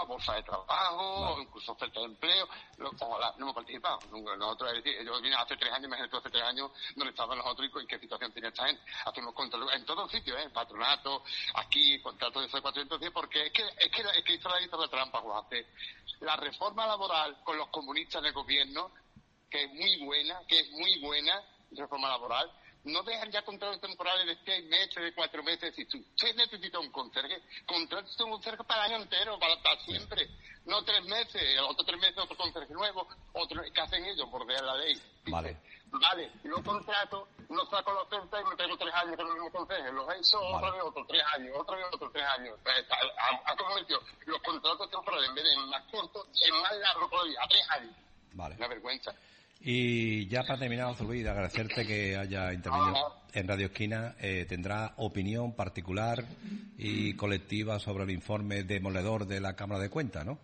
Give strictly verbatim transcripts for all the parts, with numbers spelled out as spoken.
bolsa de trabajo, vale. o incluso oferta de empleo. Lo, ojalá, no hemos participado. Nosotros, es decir, yo vine hace tres años, imagínate hace tres años, donde estaban nosotros y en qué situación tenía esta gente. Hace unos contratos, en todos sitios, ¿eh? En patronato, aquí, contratos de esos cuatrocientos diez, porque es que, es que, es que hizo la, hizo la trampa, José. La reforma laboral con los comunistas del gobierno, que es muy buena, que es muy buena, reforma laboral, no dejan ya contratos temporales de seis meses, de cuatro meses. Si usted necesita un conserje, contrate un conserje para el año entero, para, para siempre. Sí. No tres meses, otros tres meses otro conserje nuevo, otro, ¿qué hacen ellos? Bordear la ley. Dice, vale. Vale, yo contrato, no saco la oferta y me tengo tres años con el mismo conserje. Los he hecho vale. Otra vez otros tres años, otra vez otros tres años. ¿A cómo me dicho? Los contratos temporales, en vez de más cortos, es más largo todavía, a tres años. Vale. Una vergüenza. Y ya para terminar, José Luis, agradecerte que haya intervenido en Radio Esquina. Eh, ¿Tendrá opinión particular y colectiva sobre el informe demoledor de la Cámara de Cuentas, no?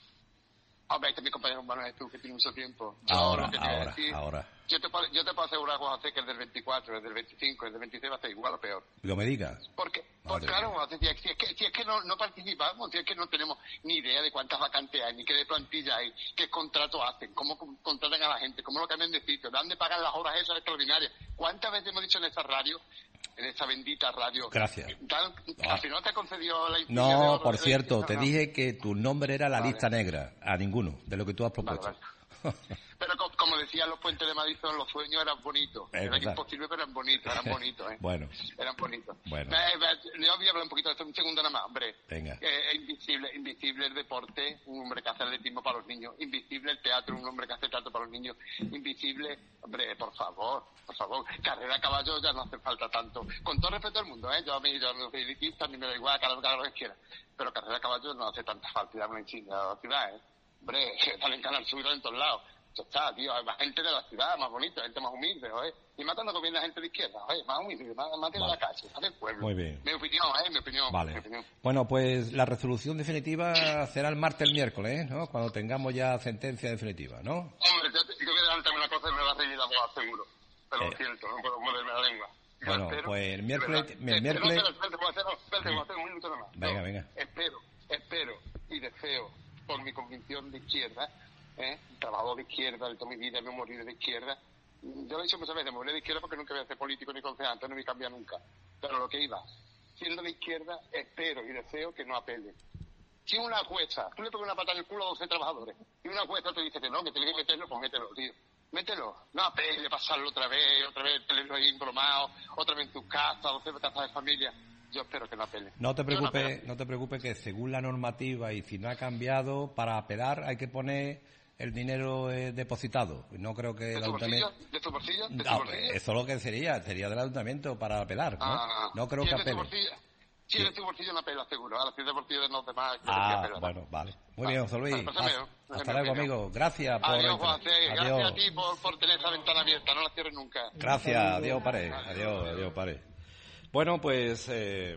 Hombre, este mi compañero Manuel es tú, que tiene mucho tiempo. Yo ahora, ahora, decir, ahora. Yo te, puedo, yo te puedo asegurar, José, que el del veinticuatro, el del veinticinco, el del veintiséis va a ser igual o peor. ¿Lo me digas? Porque, porque claro, José, si es que, si es que no, no participamos, si es que no tenemos ni idea de cuántas vacantes hay, ni qué de plantilla hay, qué contratos hacen, cómo contratan a la gente, cómo lo cambian de sitio, dónde pagan las horas esas extraordinarias. ¿Cuántas veces hemos dicho en esa radio? En esa bendita radio. Gracias. Tal, al final te ha concedido la No, de oro, por cierto, de te no. dije que tu nombre era la vale. lista negra. A ninguno, de lo que tú has propuesto. Vale, vale. Pero como decían los puentes de Madison, los sueños eran bonitos. Es eran imposibles, pero eran bonitos, eran bonitos. ¿eh? Bueno. Eran bonitos. Bueno. Yo voy a hablar un poquito de esto, un segundo nada más, hombre. Venga. Eh, es invisible, invisible el deporte, un hombre que hace atletismo para los niños. Invisible el teatro, un hombre que hace teatro para los niños. Invisible, hombre, por favor, por favor. Carrera a caballo ya no hace falta tanto. Con todo respeto al mundo, ¿eh? Yo a mí, yo no soy elitista, ni me da igual, cada uno lo que quiera. Pero carrera a caballo no hace tanta falta, ya me insignia de la ciudad, ¿eh? Hombre, están en Canal Sur en todos lados. Ya está, tío, hay más gente de la ciudad, más bonita, gente más humilde, ¿eh? Y matando con bien la gente de izquierda, ¿eh? Más humilde, más, más de vale. la calle, más del pueblo. Muy bien. Mi opinión, ¿eh? Mi opinión. Vale. Mi opinión. Bueno, pues la resolución definitiva será el martes, el miércoles, ¿no? Cuando tengamos ya sentencia definitiva, ¿no? Hombre, yo, yo voy a adelantarme una cosa y me va a reír la voz, seguro. Pero eh. lo siento, no puedo moverme la lengua. Yo bueno, espero, pues el miércoles... El miércoles... No, espérate, voy a hacer, espérate, voy a hacer un minuto nada más. Venga, no, venga. Espero, espero y deseo, por mi convicción de izquierda, ¿eh? Trabajo de izquierda, de toda mi vida me morí de izquierda. Yo lo he dicho muchas veces, me morí de izquierda porque nunca voy a ser político ni concejal, no me cambia nunca. Pero lo que iba, siendo de izquierda, espero y deseo que no apele. Si una jueza, tú le pegas una pata en el culo a doce trabajadores, y una jueza te dice que no, que tienes que meterlo, pues mételo, tío. Mételo. No apele, pasarlo otra vez, otra vez tenerlo ahí embromado, otra vez en tu casa, doce casas de familia. Yo espero que no apele. No te preocupes, no, no te preocupes que según la normativa y si no ha cambiado, para apelar hay que poner el dinero eh, depositado. No creo que ¿De el tu ayuntamiento... bolsillo? ¿De tu bolsillo? ¿De tu no, bolsillo? Eso es lo que sería, sería del ayuntamiento para apelar, ¿no? Ah, no creo si que es de tu apele. bolsillo, si es de tu bolsillo no apela, seguro. Ahora si es de bolsillo de los demás... Ah, apela, bueno, ¿no? vale. Muy ah, bien, José Luis. Vale, hasta, hasta, hasta luego, amigo. Gracias por... Adiós, José. Adiós. Gracias a ti por, por tener esa ventana abierta. No la cierres nunca. Gracias. Adiós, pare. Adiós, adiós, pare. Bueno, pues...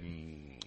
Eh,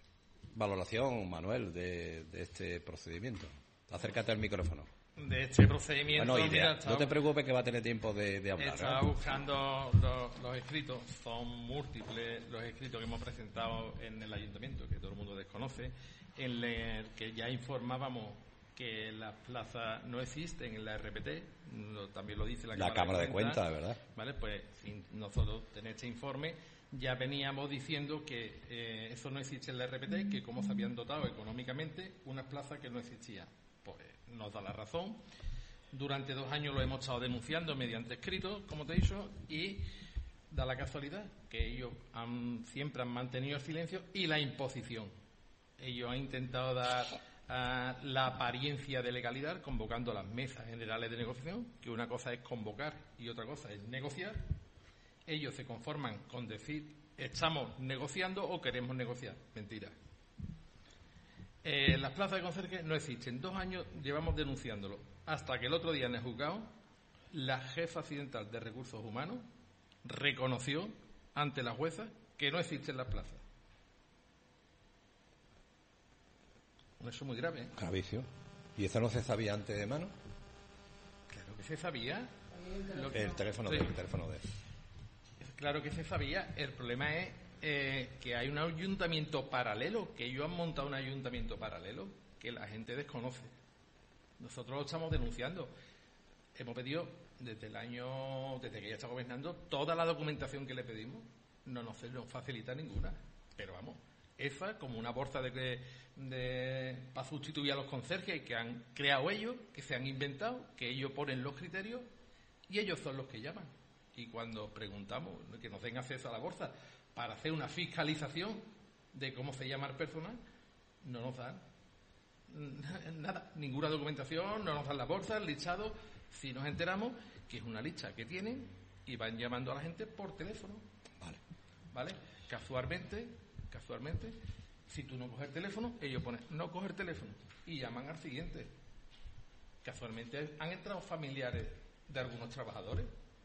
valoración, Manuel, de, de este procedimiento. Acércate al micrófono. De este procedimiento... Bueno, mira, idea. No te preocupes que va a tener tiempo de, de hablar. Estaba ¿eh? buscando los, los escritos, son múltiples los escritos que hemos presentado en el ayuntamiento, que todo el mundo desconoce, en el que ya informábamos que las plazas no existen en la R P T, lo, también lo dice la, la Cámara de Cuentas, de ¿verdad? Vale, pues sin nosotros tener este informe ya veníamos diciendo que eh, eso no existe en la R P T, que cómo se habían dotado económicamente unas plazas que no existían. Pues nos da la razón. Durante dos años lo hemos estado denunciando mediante escritos, como te he dicho, y da la casualidad que ellos han, siempre han mantenido el silencio y la imposición. Ellos han intentado dar uh, la apariencia de legalidad convocando las mesas generales de negociación, que una cosa es convocar y otra cosa es negociar. Ellos se conforman con decir estamos negociando o queremos negociar. Mentira. Eh, las plazas de conserje no existen. Dos años llevamos denunciándolo. Hasta que el otro día en el juzgado, la jefa accidental de recursos humanos reconoció ante la jueza que no existen las plazas. Eso es muy grave, ¿eh? Gravísimo. ¿Y eso no se sabía antes de mano? Claro que se sabía. Lo que... El teléfono de el teléfono de Claro que se sabía. El problema es eh, que hay un ayuntamiento paralelo, que ellos han montado un ayuntamiento paralelo que la gente desconoce. Nosotros lo estamos denunciando. Hemos pedido desde el año, desde que ella está gobernando, toda la documentación que le pedimos. No nos, nos facilita ninguna. Pero vamos, esa como una bolsa de, de, de para sustituir a los conserjes que han creado ellos, que se han inventado, que ellos ponen los criterios y ellos son los que llaman. Y cuando preguntamos que nos den acceso a la bolsa para hacer una fiscalización de cómo se llama el personal, no nos dan nada, ninguna documentación, no nos dan la bolsa, el listado. Si nos enteramos que es una lista que tienen y van llamando a la gente por teléfono. Vale. ¿Vale? Casualmente, casualmente, si tú no coges el teléfono, ellos ponen no coger teléfono y llaman al siguiente. Casualmente han entrado familiares de algunos trabajadores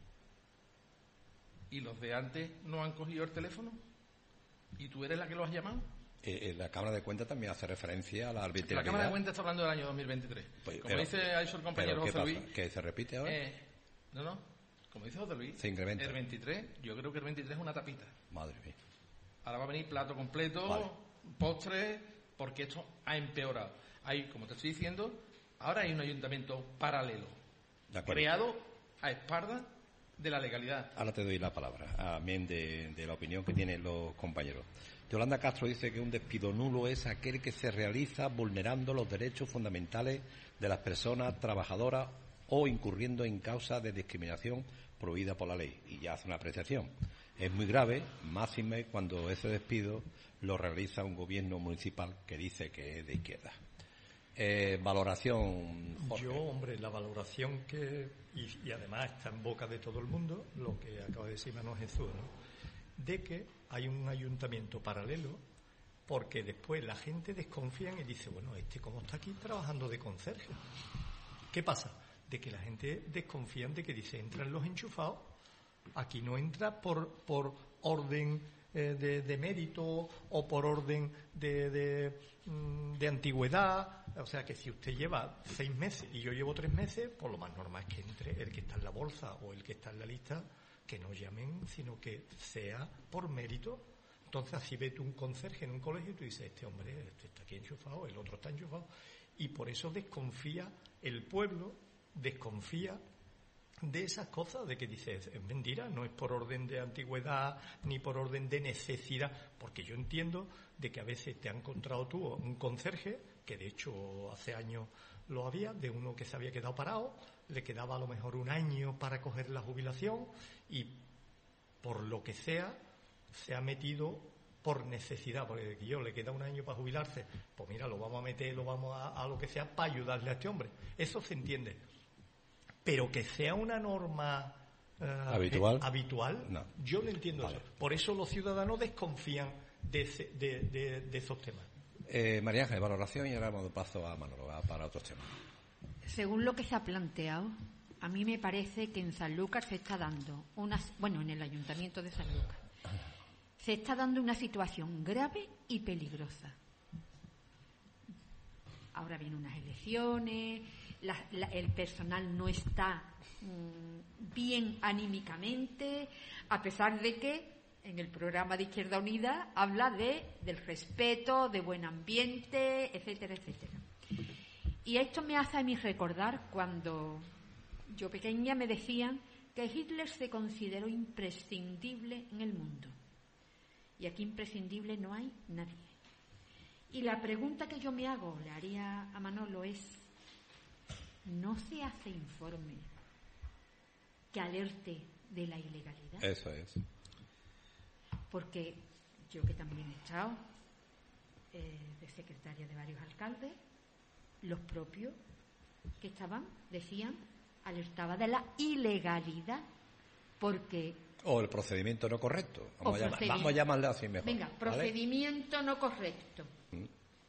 y los de antes no han cogido el teléfono y tú eres la que los has llamado. Eh, la Cámara de Cuentas también hace referencia a la arbitrariedad. La Cámara de Cuentas está hablando del año dos mil veintitrés. Pues, como pero, dice ahí el compañero José pasa? Luis. ¿Que se repite ahora? Eh, no, no. Como dice José Luis. Se incrementa. El veintitrés, yo creo que el veintitrés es una tapita. Madre mía. Ahora va a venir plato completo, vale. postre, porque esto ha empeorado. Hay, como te estoy diciendo, ahora hay un ayuntamiento paralelo, creado a espaldas de la legalidad. Ahora te doy la palabra, amén de, de la opinión que tienen los compañeros. Yolanda Castro dice que un despido nulo es aquel que se realiza vulnerando los derechos fundamentales de las personas trabajadoras o incurriendo en causa de discriminación prohibida por la ley. Y ya hace una apreciación. Es muy grave, máxime cuando ese despido lo realiza un gobierno municipal que dice que es de izquierda. Eh, valoración, Jorge. Yo, hombre, la valoración que, y, y además está en boca de todo el mundo, lo que acaba de decir Manuel Jesús, ¿no? De que hay un ayuntamiento paralelo, porque después la gente desconfía y dice, bueno, este cómo está aquí trabajando de conserje. ¿Qué pasa? De que la gente desconfía de que dice, entran los enchufados, aquí no entra por, por orden eh, de, de mérito o por orden de, de, de antigüedad. O sea que si usted lleva seis meses y yo llevo tres meses, pues lo más normal es que entre el que está en la bolsa o el que está en la lista, que no llamen, sino que sea por mérito. Entonces así ve tú un conserje en un colegio y tú dices, este hombre este está aquí enchufado, el otro está enchufado. Y por eso desconfía el pueblo, desconfía de esas cosas, de que dices, es mentira, no es por orden de antigüedad ni por orden de necesidad, porque yo entiendo de que a veces te ha encontrado tú un conserje, que de hecho hace años lo había, de uno que se había quedado parado, le quedaba a lo mejor un año para coger la jubilación y por lo que sea se ha metido por necesidad, porque yo le queda un año para jubilarse, pues mira, lo vamos a meter, lo vamos a, a lo que sea para ayudarle a este hombre. Eso se entiende. Pero que sea una norma eh, habitual, eh, habitual no. Yo no entiendo vale. eso. Por eso los ciudadanos desconfían de, ese, de, de, de esos temas. Eh, María Ángel, valoración y ahora damos paso a Manolo para otros temas. Según lo que se ha planteado, a mí me parece que en Sanlúcar se está dando una, bueno, en el Ayuntamiento de Sanlúcar, se está dando una situación grave y peligrosa. Ahora vienen unas elecciones, la, la, el personal no está mmm, bien anímicamente, a pesar de que en el programa de Izquierda Unida habla de del respeto, de buen ambiente, etcétera, etcétera. Y esto me hace a mí recordar cuando yo pequeña me decían que Hitler se consideró imprescindible en el mundo. Y aquí imprescindible no hay nadie. Y la pregunta que yo me hago, le haría a Manolo, es: ¿no se hace informe que alerte de la ilegalidad? Eso es. Porque yo, que también he estado eh, de secretaria de varios alcaldes, los propios que estaban decían, alertaba de la ilegalidad, porque... O el procedimiento no correcto. Vamos, a, llamar, vamos a llamarle así mejor. Venga, procedimiento ¿vale? no correcto. Mm.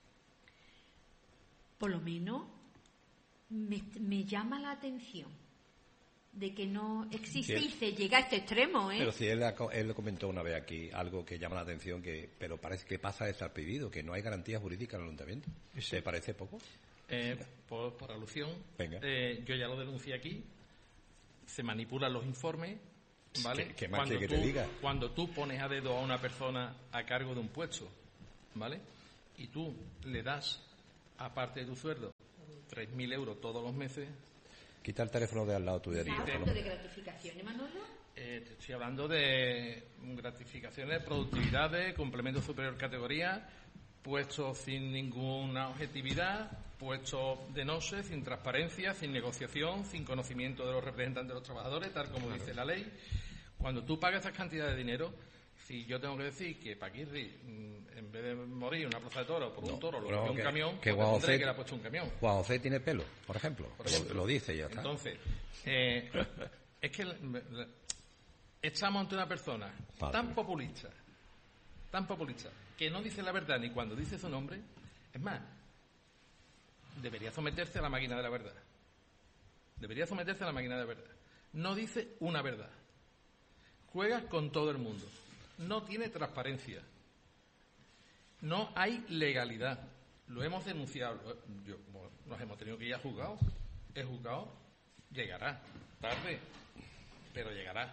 Por lo menos me, me llama la atención de que no existe y se llega a este extremo, ¿eh? Pero si él, él comentó una vez aquí algo que llama la atención, que pero parece que pasa desapercibido, que no hay garantía jurídica en el ayuntamiento. ¿Te parece poco? Eh, por, por alusión, eh, yo ya lo denuncié aquí, se manipulan los informes, ¿vale? ¿Qué, qué más cuando, que tú, te diga? cuando tú pones a dedo a una persona a cargo de un puesto, ¿vale? Y tú le das aparte de tu sueldo, tres mil euros todos los meses. Quita el teléfono de al lado tuyo. ¿Estás hablando de gratificaciones, Manolo? Eh, te estoy hablando de gratificaciones, productividades, complemento superior categoría, puestos sin ninguna objetividad, puestos de noche, sin transparencia, sin negociación, sin conocimiento de los representantes de los trabajadores, tal como dice la ley. Cuando tú pagas esas cantidades de dinero, si yo tengo que decir que Paquirri, en vez de morir en una plaza de toros por un No, toro, lo no, cogió un que- camión, que pues Juan tendré José- que le ha puesto un camión. Juan José tiene pelo, por ejemplo. Por ejemplo. Lo, lo dice y ya está. Entonces, eh, es que la- la- estamos ante una persona Vale. tan populista, tan populista, que no dice la verdad ni cuando dice su nombre. Es más, debería someterse a la máquina de la verdad. Debería someterse a la máquina de la verdad. No dice una verdad. Juega con todo el mundo. No tiene transparencia. No hay legalidad. Lo hemos denunciado. Yo, bueno, nos hemos tenido que ir a juzgado. El juzgado llegará. Tarde, pero llegará.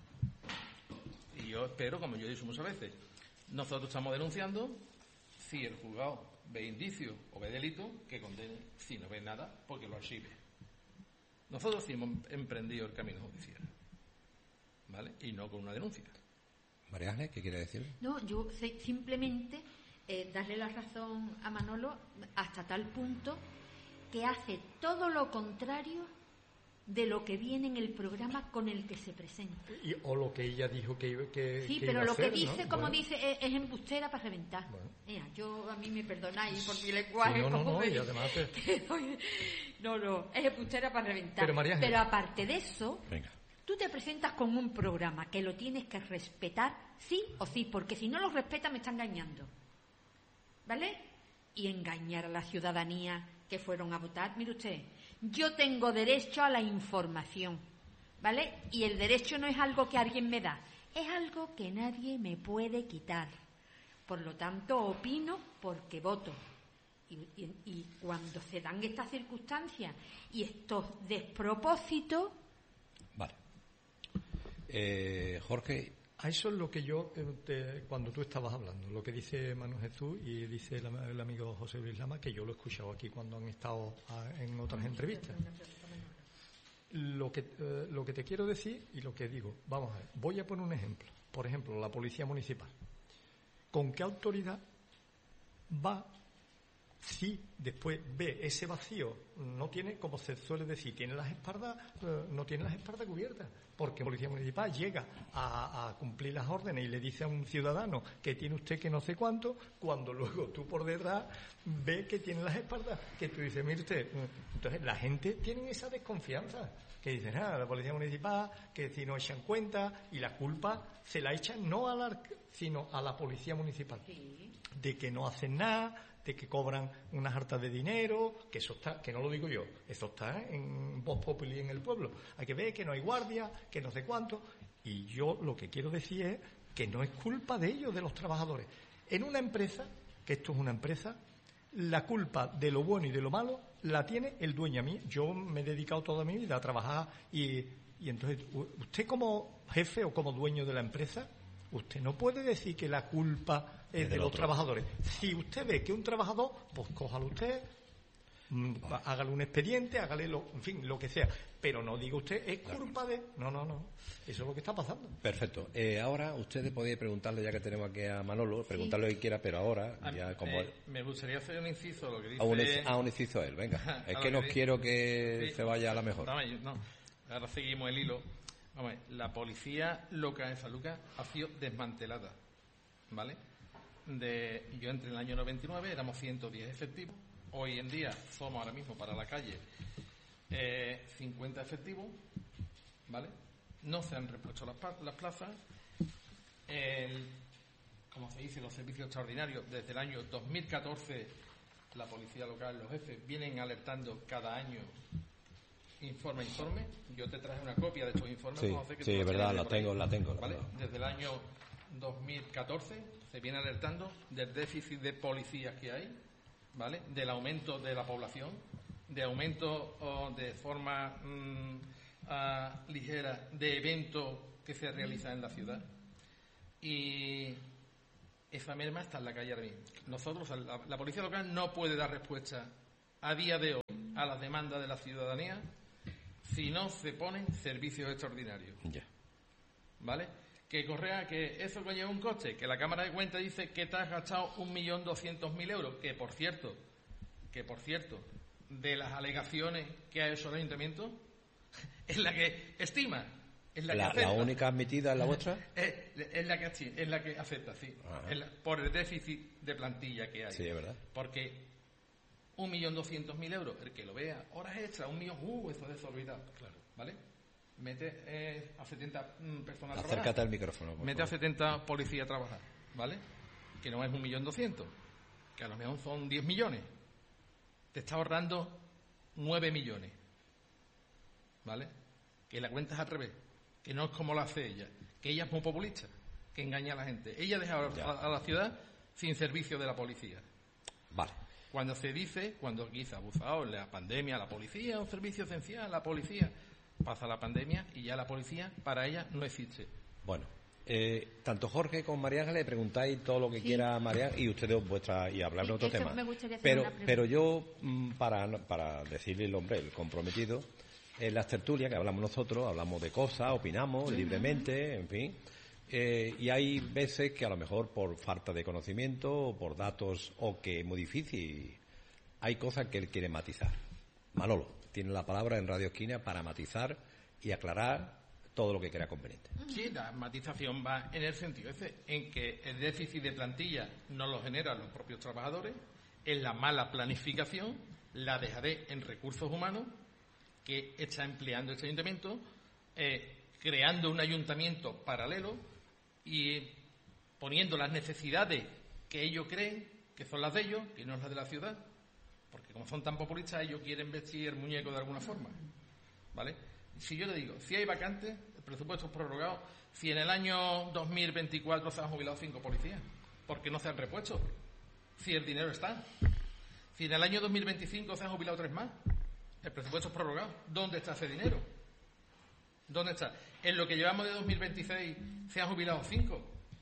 Y yo espero, como yo he dicho muchas veces, nosotros estamos denunciando. Si el juzgado ve indicios o ve delito, que condene. Si no ve nada, porque lo archive. Nosotros sí hemos emprendido el camino judicial, ¿vale? Y no con una denuncia. María Ángeles, ¿qué quiere decir? No, yo sé- simplemente eh, darle la razón a Manolo hasta tal punto que hace todo lo contrario de lo que viene en el programa con el que se presenta. Y, o lo que ella dijo que, iba- que Sí, que pero iba a lo que hacer, dice, ¿no? como Bueno, dice, es, es embustera para reventar. Bueno. Mira, yo, a mí me perdonáis por mi lenguaje. Sí, no, no, como no, me- y además te- no, no, es embustera para reventar. Pero, María Ángeles- Pero aparte de eso, Venga. tú te presentas con un programa que lo tienes que respetar, sí o sí, porque si no lo respeta me está engañando. ¿Vale? Y engañar a la ciudadanía que fueron a votar. Mire usted, yo tengo derecho a la información, ¿vale? Y el derecho no es algo que alguien me da, es algo que nadie me puede quitar. Por lo tanto, opino porque voto. Y, y- y cuando se dan estas circunstancias y estos despropósitos, Vale. Eh, Jorge, A eso es lo que yo, eh, te- cuando tú estabas hablando, lo que dice Manu Jesús y dice el, el amigo José Luis Lama, que yo lo he escuchado aquí cuando han estado ah, en otras entrevistas. Lo que, eh, lo que te quiero decir y lo que digo, vamos a ver, voy a poner un ejemplo. Por ejemplo, la Policía Municipal. ¿Con qué autoridad va si después ve ese vacío? No tiene, como se suele decir, tiene las espaldas, eh, no tiene las espaldas cubiertas, porque la Policía Municipal llega a, a cumplir las órdenes y le dice a un ciudadano que tiene usted que no sé cuánto, cuando luego tú por detrás ves que tiene las espaldas, que tú dices, mire usted, entonces la gente tiene esa desconfianza, que dicen, ah, la Policía Municipal, que si no echan cuenta, y la culpa se la echan no a la, sino a la Policía Municipal, de que no hacen nada, de que cobran unas hartas de dinero, que eso está, que no lo digo yo, eso está en Voz Populi en el pueblo. Hay que ver que no hay guardia, que no sé cuánto, y yo lo que quiero decir es que no es culpa de ellos, de los trabajadores. En una empresa, que esto es una empresa, la culpa de lo bueno y de lo malo la tiene el dueño. A mí, yo me he dedicado toda mi vida a trabajar y, y entonces, usted como jefe o como dueño de la empresa, usted no puede decir que la culpa es Es de del los otro. trabajadores. Si usted ve que un trabajador, pues cójalo usted, mm, hágale un expediente, hágale lo, en fin, lo que sea. Pero no diga usted, es culpa de... No, no, no. Eso es lo que está pasando. perfecto. Eh, ahora ustedes podéis preguntarle, ya que tenemos aquí a Manolo, preguntarle lo que quiera, pero ahora, A- ya como... eh, me gustaría hacer un inciso, lo que dice... a un, a un inciso él, venga. Es a que lo no que di- quiero que Sí. se vaya a la mejor. Dame, yo- no. Ahora seguimos el hilo. Vamos a ver, la policía local en San Lucas ha sido desmantelada, ¿vale? De, yo entre el año noventa y nueve éramos ciento diez efectivos, hoy en día somos ahora mismo para la calle eh, cincuenta efectivos, ¿vale? No se han repuesto las, pa- las plazas. El, como se dice, los servicios extraordinarios, desde el año dos mil catorce la policía local, los jefes, vienen alertando cada año informe a informe. Yo te traje una copia de estos informes. Sí, José, que sí, tú es los verdad, tienes la por ahí, tengo, la tengo, la ¿vale? tengo. Desde el año dos mil catorce se viene alertando del déficit de policías que hay, ¿vale? Del aumento de la población, de aumento oh, de forma mm, ah, ligera de eventos que se realizan en la ciudad. Y esa merma está en la calle ahora mismo. Nosotros, la, la policía local no puede dar respuesta a día de hoy a las demandas de la ciudadanía si no se ponen servicios extraordinarios. Ya. ¿Vale? Que Correa, que eso conlleva un coste, que la Cámara de Cuentas dice que te has gastado un millón doscientos mil euros, que por cierto, que por cierto, de las alegaciones que ha hecho el Ayuntamiento, es la que estima, es la, la que acepta. ¿La única admitida es la vuestra? Es, es la que es la que acepta, sí, la, por el déficit de plantilla que hay. Sí, es verdad. Porque un millón doscientos mil euros, el que lo vea, horas extras, un millón, uh, eso es desorbitado, claro, ¿vale? Mete eh, a setenta mm, personas a trabajar. Acércate al micrófono. Por Mete favor. a setenta policías a trabajar, ¿vale? Que no es un millón doscientos, que a lo mejor son diez millones. Te está ahorrando nueve millones, ¿vale? Que la cuenta es al revés, que no es como lo hace ella, que ella es muy populista, que engaña a la gente. Ella deja a, a la ciudad sin servicio de la policía. Vale. Cuando se dice, cuando aquí se ha abusado en la pandemia, la policía es un servicio esencial, la policía... Pasa la pandemia y ya la policía para ella no existe. Bueno, eh, tanto Jorge como María Ángeles le preguntáis todo lo que sí. quiera María y ustedes vuestra y hablar de otro Eso tema. me gustaría hacer Pero, una pregunta. pero yo mm, para para decirle el hombre, el comprometido, en las tertulias que hablamos nosotros, hablamos de cosas, opinamos libremente, en fin. Eh, y hay veces que a lo mejor por falta de conocimiento o por datos o que es muy difícil, hay cosas que él quiere matizar. Manolo tiene la palabra en Radio Esquina para matizar y aclarar todo lo que crea conveniente. Sí, la matización va en el sentido ese, en que el déficit de plantilla no lo generan los propios trabajadores, en la mala planificación, la dejadez en recursos humanos que está empleando este ayuntamiento, eh, creando un ayuntamiento paralelo y poniendo las necesidades que ellos creen que son las de ellos, que no es las de la ciudad. Porque como son tan populistas, ellos quieren vestir el muñeco de alguna forma, ¿vale? Si yo le digo, si hay vacantes, el presupuesto es prorrogado, si en el año dos mil veinticuatro se han jubilado cinco policías, ¿por qué no se han repuesto? Si el dinero está. Si en el año dos mil veinticinco se han jubilado tres más, el presupuesto es prorrogado. ¿Dónde está ese dinero? ¿Dónde está? En lo que llevamos de dos mil veintiséis se han jubilado cinco.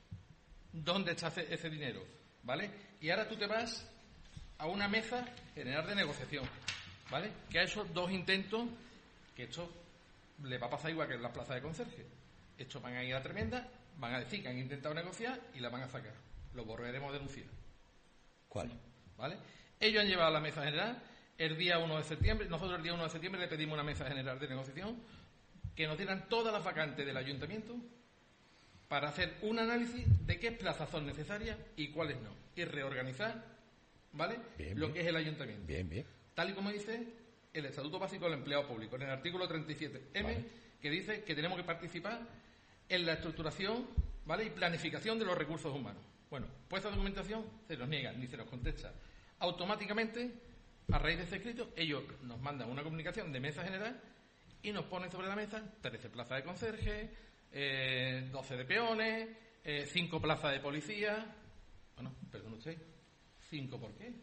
¿Dónde está ese, ese dinero? ¿Vale? Y ahora tú te vas a una mesa general de negociación, ¿vale? Que ha hecho dos intentos, que esto le va a pasar igual que en las plazas de conserje. Estos van a ir a tremenda, van a decir que han intentado negociar y la van a sacar. Lo volveremos a denunciar. ¿Cuál? ¿Vale? Ellos han llevado a la mesa general el día uno de septiembre, nosotros el día uno de septiembre le pedimos una mesa general de negociación que nos dieran todas las vacantes del ayuntamiento para hacer un análisis de qué plazas son necesarias y cuáles no. Y reorganizar, ¿vale? Bien, lo bien. que es el ayuntamiento. Bien, bien. Tal y como dice el Estatuto Básico del Empleado Público, en el artículo treinta y siete eme, Vale. que dice que tenemos que participar en la estructuración, ¿vale? Y planificación de los recursos humanos. Bueno, pues esta documentación se nos niega ni se nos contesta. Automáticamente, a raíz de este escrito, ellos nos mandan una comunicación de mesa general y nos ponen sobre la mesa trece plazas de conserje, eh, doce de peones, eh, cinco plazas de policía. Bueno, perdón usted, ¿cinco por qué?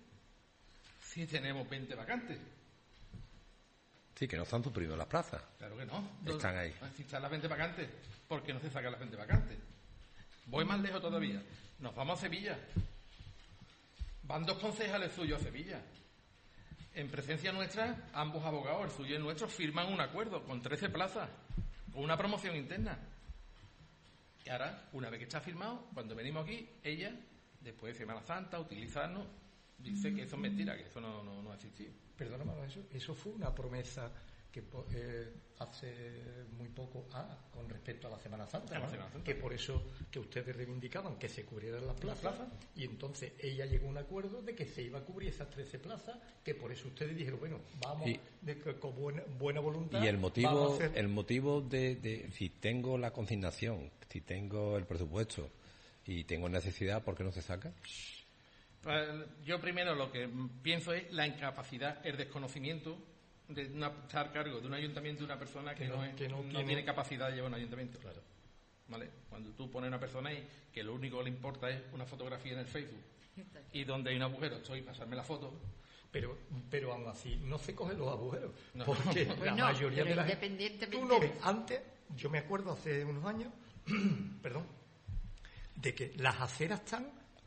Si tenemos veinte vacantes. Sí, que no están suprimidos las plazas. Claro que no. Están ahí. Si están las veinte vacantes, ¿por qué no se sacan las veinte vacantes? Voy más lejos todavía. Nos vamos a Sevilla. Van dos concejales suyos a Sevilla. En presencia nuestra, ambos abogados, el suyo y el nuestro, firman un acuerdo con trece plazas, con una promoción interna. Y ahora, una vez que está firmado, cuando venimos aquí, ella, después de Semana Santa, utilizarnos, dice que eso es mentira, que eso no, no, no ha existido. Perdona, Manuel, eso, eso fue una promesa que eh, hace muy poco ah, con respecto a la Semana Santa, A la ¿no? Semana Santa. Que por eso que ustedes reivindicaban que se cubrieran las plazas, plazas. Y entonces ella llegó a un acuerdo de que se iba a cubrir esas trece plazas, que por eso ustedes dijeron, bueno, vamos Y- de, que con buena, buena voluntad. Y el vamos motivo, a hacer- el motivo de, de si tengo la consignación, si tengo el presupuesto y tengo necesidad, ¿por qué no se saca? Pues, yo primero lo que pienso es la incapacidad, el desconocimiento de una, estar a cargo de un ayuntamiento de una persona que, Que no- no, es- que no no tiene- tiene capacidad de llevar un ayuntamiento. Claro. ¿Vale? Cuando tú pones a una persona ahí que lo único que le importa es una fotografía en el Facebook y donde hay un agujero estoy pasarme la foto. Pero, pero aún así no se cogen los agujeros, No. porque la Bueno, mayoría pero de la gente... independientemente Tú no de- ves, antes, yo me acuerdo hace unos años, perdón, de que las aceras están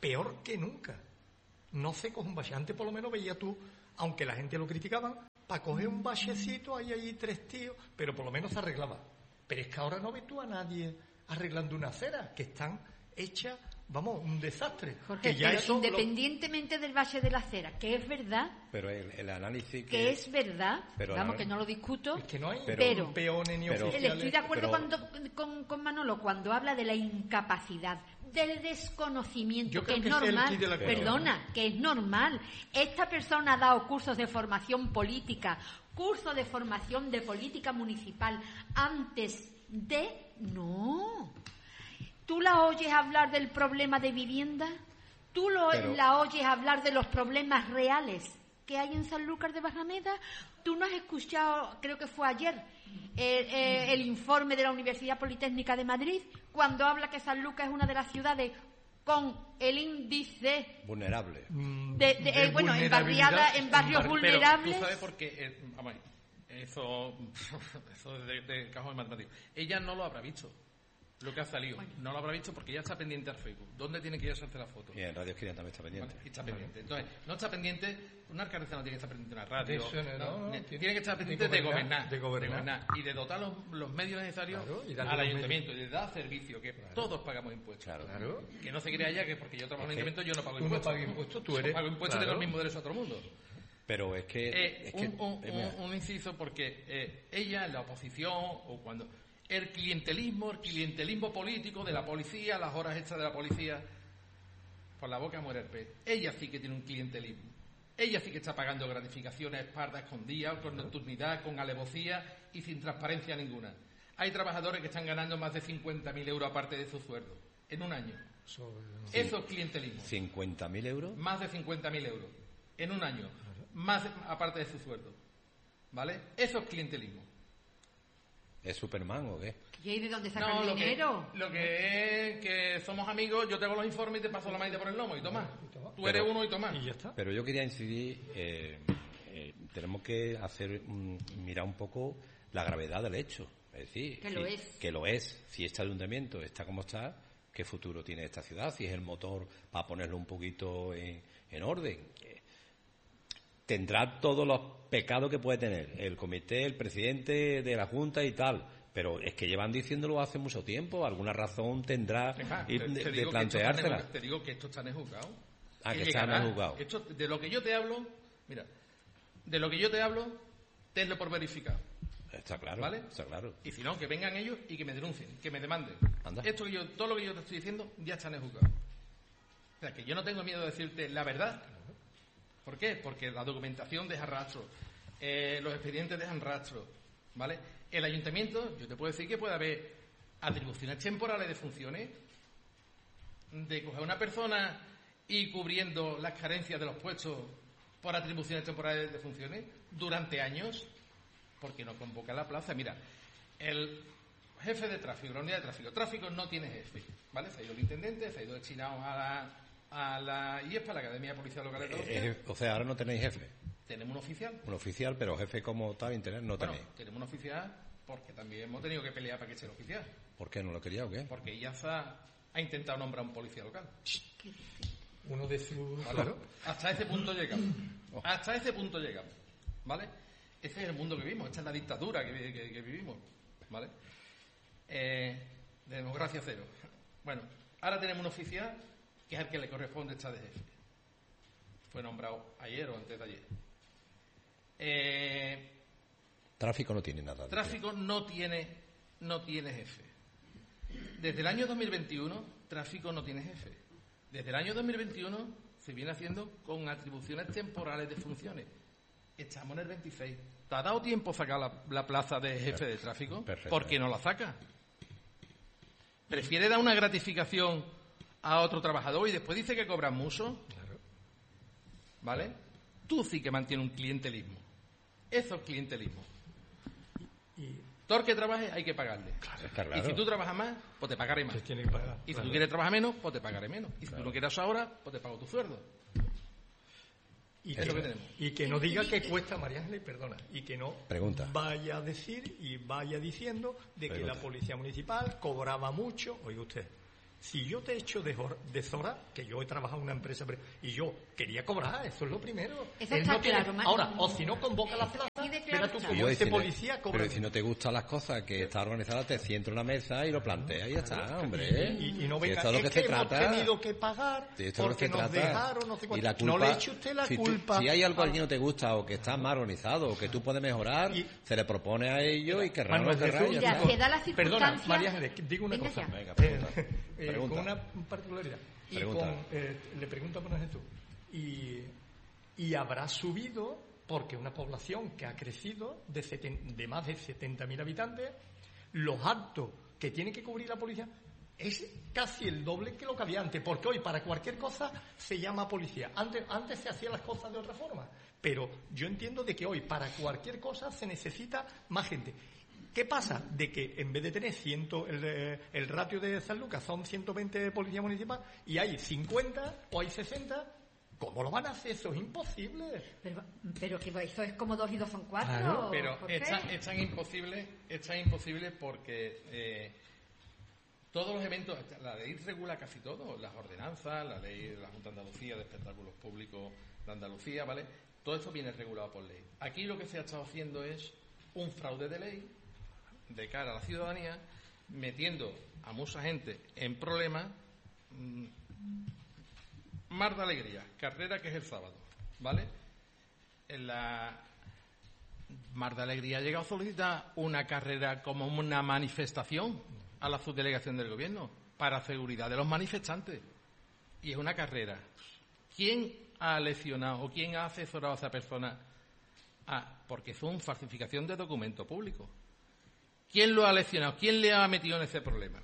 peor que nunca. No se coge un bache. Antes por lo menos veía tú, aunque la gente lo criticaban, para coger un bachecito hay ahí tres tíos, pero por lo menos se arreglaba. Pero es que ahora no ves tú a nadie arreglando una acera, que están hechas, vamos, un desastre. Jorge, que ya pero eso independientemente lo... del bache de la acera, que es verdad, pero el, el análisis que, que es verdad, pero vamos, la... que no lo discuto, es que no hay pero, peones ni pero, oficiales. estoy de acuerdo pero... cuando, con, con Manolo cuando habla de la incapacidad, del desconocimiento, Yo que creo es que es el normal, kit de la cuestión. perdona, que es normal. Esta persona ha dado cursos de formación política, cursos de formación de política municipal antes de... No. ¿Tú la oyes hablar del problema de vivienda? ¿Tú lo, Pero... la oyes hablar de los problemas reales que hay en Sanlúcar de Barrameda? ¿Tú no has escuchado, creo que fue ayer, el, el, el informe de la Universidad Politécnica de Madrid, cuando habla que Sanlúcar es una de las ciudades con el índice vulnerable de, de, de eh, bueno, en barriadas, en barrios en bar... vulnerables? Pero tú sabes por qué, eh, vamos, eso, eso de, de cajón matemático. Ella no lo habrá visto. Lo que ha salido, bueno. No lo habrá visto porque ya está pendiente al Facebook. ¿Dónde tiene que ir a hacerse la foto? Y en Radio Esquina también está pendiente. Vale, está pendiente. Entonces, no está pendiente, una alcaldesa no tiene que estar pendiente de una radio. De eso, no, no, no, tiene que estar pendiente de de gobernar, gobernar, de gobernar. de gobernar y de dotar los, los medios necesarios claro, y al ayuntamiento y de dar servicio, que claro. Todos pagamos impuestos. Claro. Claro. Que no se crea ya que porque yo trabajo en el ayuntamiento yo no pago tú impuestos. no pagas impuestos, tú eres. Yo pago impuestos claro. y tengo el mismo derecho a todo el mundo. Pero es que... Eh, es que un, un, eh, un, un inciso porque eh, ella en la oposición o cuando... El clientelismo, el clientelismo político de la policía, las horas extras de la policía, por la boca muere el pez. Ella sí que tiene un clientelismo. Ella sí que está pagando gratificaciones espardas, escondidas, con nocturnidad, con alevosía y sin transparencia ninguna. Hay trabajadores que están ganando más de cincuenta mil euros aparte de su sueldo, en un año. Eso, sí. Eso es clientelismo. ¿cincuenta mil euros? Más de cincuenta mil euros, en un año, más de, aparte de su sueldo. ¿Vale? Eso es clientelismo. ¿Es Superman o qué? ¿Y de dónde sacan no, el lo dinero? Que, lo que es que somos amigos, yo te hago los informes y te paso la manita por el lomo y toma. Tú pero, eres uno y toma. Y ya está. Pero yo quería incidir, eh, eh, tenemos que hacer um, mirar un poco la gravedad del hecho. Es decir, que si, lo es. Que lo es. Si este ayuntamiento está como está, ¿qué futuro tiene esta ciudad? Si es el motor para ponerlo un poquito en, en orden. Tendrá todos los pecados que puede tener el comité, el presidente de la Junta y tal. Pero es que llevan diciéndolo hace mucho tiempo, alguna razón tendrá Deja, y te, de, te de planteársela. Te digo que esto está en el juzgado. Ah, que, que está en el juzgado. Esto, de lo que yo te hablo, mira, de lo que yo te hablo, tenlo por verificado. Está claro, ¿vale? está claro. Y si no, que vengan ellos y que me denuncien, que me demanden. Anda. Esto que yo, todo lo que yo te estoy diciendo ya está en el juzgado. O sea, que yo no tengo miedo de decirte la verdad. ¿Por qué? Porque la documentación deja rastro, eh, los expedientes dejan rastro, ¿vale? El ayuntamiento, yo te puedo decir que puede haber atribuciones temporales de funciones, de coger a una persona y cubriendo las carencias de los puestos por atribuciones temporales de funciones durante años, porque no convoca la plaza. Mira, el jefe de tráfico, la unidad de tráfico, tráfico no tiene jefe, ¿vale? Se ha ido el intendente, se ha ido destinado a la, a la I E P A, la Academia de Policía Local de Andalucía. Eh, o sea, ahora no tenéis jefe. Tenemos un oficial. Un oficial, pero jefe como tal, internet, no bueno, tenéis. tenemos un oficial porque también hemos tenido que pelear para que sea el oficial. ¿Por qué no lo quería o qué? Porque ella ha, ha intentado nombrar un policía local. Uno de sus... ¿Vale? Claro. Hasta ese punto llegamos. Hasta ese punto llegamos. ¿Vale? Ese es el mundo que vivimos. Esta es la dictadura que, que, que vivimos. ¿Vale? Eh, de democracia cero. Bueno, ahora tenemos un oficial que es el que le corresponde estar de jefe. Fue nombrado ayer o antes de ayer. Eh, Tráfico no tiene nada. Tráfico no tiene, no tiene jefe. Desde el año dos mil veintiuno, Tráfico no tiene jefe. Desde el año dos mil veintiuno se viene haciendo con atribuciones temporales de funciones. Estamos en el veintiséis. ¿Te ha dado tiempo sacar la, la plaza de jefe de tráfico? ¿Por qué no la saca? ¿Prefiere dar una gratificación a otro trabajador y después dice que cobran mucho? ¿Vale? Tú sí que mantienes un clientelismo. Eso es clientelismo. Y todo el que trabaje hay que pagarle. Claro, está claro. Y si tú trabajas más, pues te pagaré más. se tiene que pagar. Y si Claro. tú quieres trabajar menos, pues te pagaré menos. Y si Claro. tú no quieres ahora, pues te pago tu sueldo. Y Es que, lo que tenemos. y que no diga que cuesta, María Ángeles, perdona, y que no Pregunta. vaya a decir y vaya diciendo de que Pregunta. la policía municipal cobraba mucho. Oiga usted, Si yo te echo de, hor- de Zora, que yo he trabajado en una empresa pre- y yo quería cobrar, eso es lo primero. Eso Él está no tiene- claro, ma- Ahora, o si no convoca la plaza, Así de claro verá tú está. como Yo ese decirle, policía cobra. pero si no te gustan las cosas que está organizada, te siento en una mesa y lo planteas y ya está, hombre. Y, y no Si venga, esto es lo que es se que hemos trata. tenido que pagar De esto es lo porque que se nos trata. dejaron, no sé Y cuánto. la culpa, No le eche usted la si, tú- culpa. si hay algo a- allí que no te gusta o que está mal organizado o que tú puedes mejorar, Y- se le propone a ellos y querrán o no Manuel querrán, Jesús, ya Mira, está. se da la Perdona, circunstancia... María Ángeles, digo una Venga cosa. ya. Venga, pregunta. Eh, eh, Pregunta. con una particularidad. Y Pregunta. con, eh, le pregunto a Manuel Jesús. Y, y habrá subido, porque una población que ha crecido de, seten- de más de setenta mil habitantes, los actos que tiene que cubrir la policía es casi el doble que lo que había antes, porque hoy para cualquier cosa se llama policía. Antes, antes se hacían las cosas de otra forma, pero yo entiendo de que hoy para cualquier cosa se necesita más gente. ¿Qué pasa? De que en vez de tener cien, el, eh, el ratio de San Lucas son ciento veinte policías municipales y hay cincuenta o hay sesenta, ¿cómo lo van a hacer? Eso es imposible. Pero, pero que eso es como dos y dos son cuatro. Claro, Pero ¿por qué? es tan, es tan imposible, es tan imposible porque eh, todos los eventos, la ley regula casi todo, las ordenanzas, la ley de la Junta de Andalucía de Espectáculos Públicos de Andalucía, ¿vale? Todo esto viene regulado por ley. Aquí lo que se ha estado haciendo es un fraude de ley de cara a la ciudadanía, metiendo a mucha gente en problemas. mmm, Mar de Alegría, carrera que es el sábado, ¿vale? En la Mar de Alegría ha llegado a solicitar una carrera como una manifestación a la subdelegación del gobierno para seguridad de los manifestantes. Y es una carrera. ¿Quién ha leccionado o quién ha asesorado a esa persona? Ah, porque es una falsificación de documento público. ¿Quién lo ha leccionado? ¿Quién le ha metido en ese problema?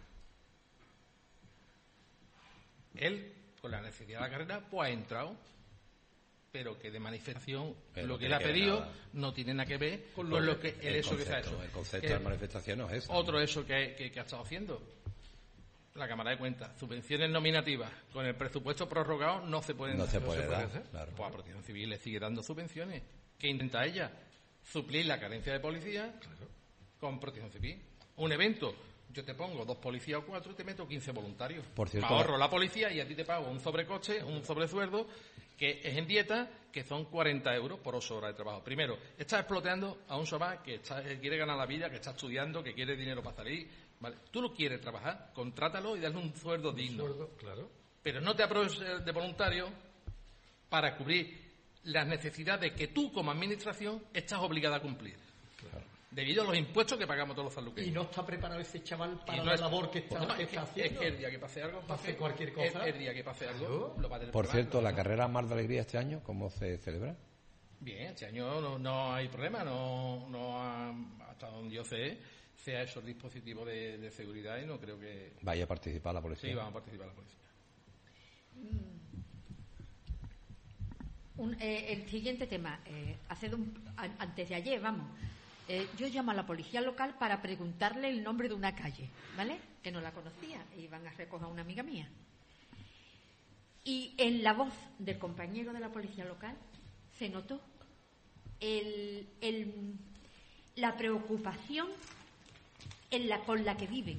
Él, con la necesidad de la carrera, pues ha entrado, pero que de manifestación, Pero lo no que él ha tiene que ver pedido nada. no tiene nada que ver con lo, que el, eso que se ha concepto, hecho. El concepto Que de manifestación no es eso. Otro eso que, que, que ha estado haciendo. La Cámara de Cuentas, subvenciones nominativas con el presupuesto prorrogado no se pueden No se dar. puede dar, hacer. claro. Pues a Protección Civil le sigue dando subvenciones. ¿Qué intenta ella? Suplir la carencia de policía con Protección Civil. Un evento, yo te pongo dos policías o cuatro y te meto quince voluntarios. Por cierto, Me ahorro la policía y a ti te pago un sobrecoste, un sobresueldo, que es en dieta, que son cuarenta euros por ocho horas de trabajo. Primero, estás exploteando a un chaval que está, que quiere ganar la vida, que está estudiando, que quiere dinero para salir. ¿Vale? Tú lo quieres trabajar, contrátalo y dale un sueldo digno. Sueldo, claro. Pero no te aproveches de voluntario para cubrir las necesidades que tú, como administración, estás obligada a cumplir. Claro. Debido a los impuestos que pagamos todos los sanluqueños. Y no está preparado ese chaval Y para no la es- labor que está, pues no, que es, que, está haciendo. es que el día que pase algo, Hace cualquier el- cosa. El, día que pase algo, Claro. lo va a tener Por que pagar, cierto, lo va la a tener. carrera Mar de Alegría este año, ¿cómo se celebra? Bien, este año no, no hay problema, no, no ha- hasta donde yo sé, sea esos dispositivos de, de seguridad y no creo que... Vaya a participar la policía. Sí, vamos a participar la policía. Un- eh, el siguiente tema, eh, hace de un- an- antes de ayer, vamos, eh, yo llamo a la policía local para preguntarle el nombre de una calle, ¿vale? Que no la conocía, e iban a recoger a una amiga mía. Y en la voz del compañero de la policía local se notó el, el- la preocupación en la, con la que viven.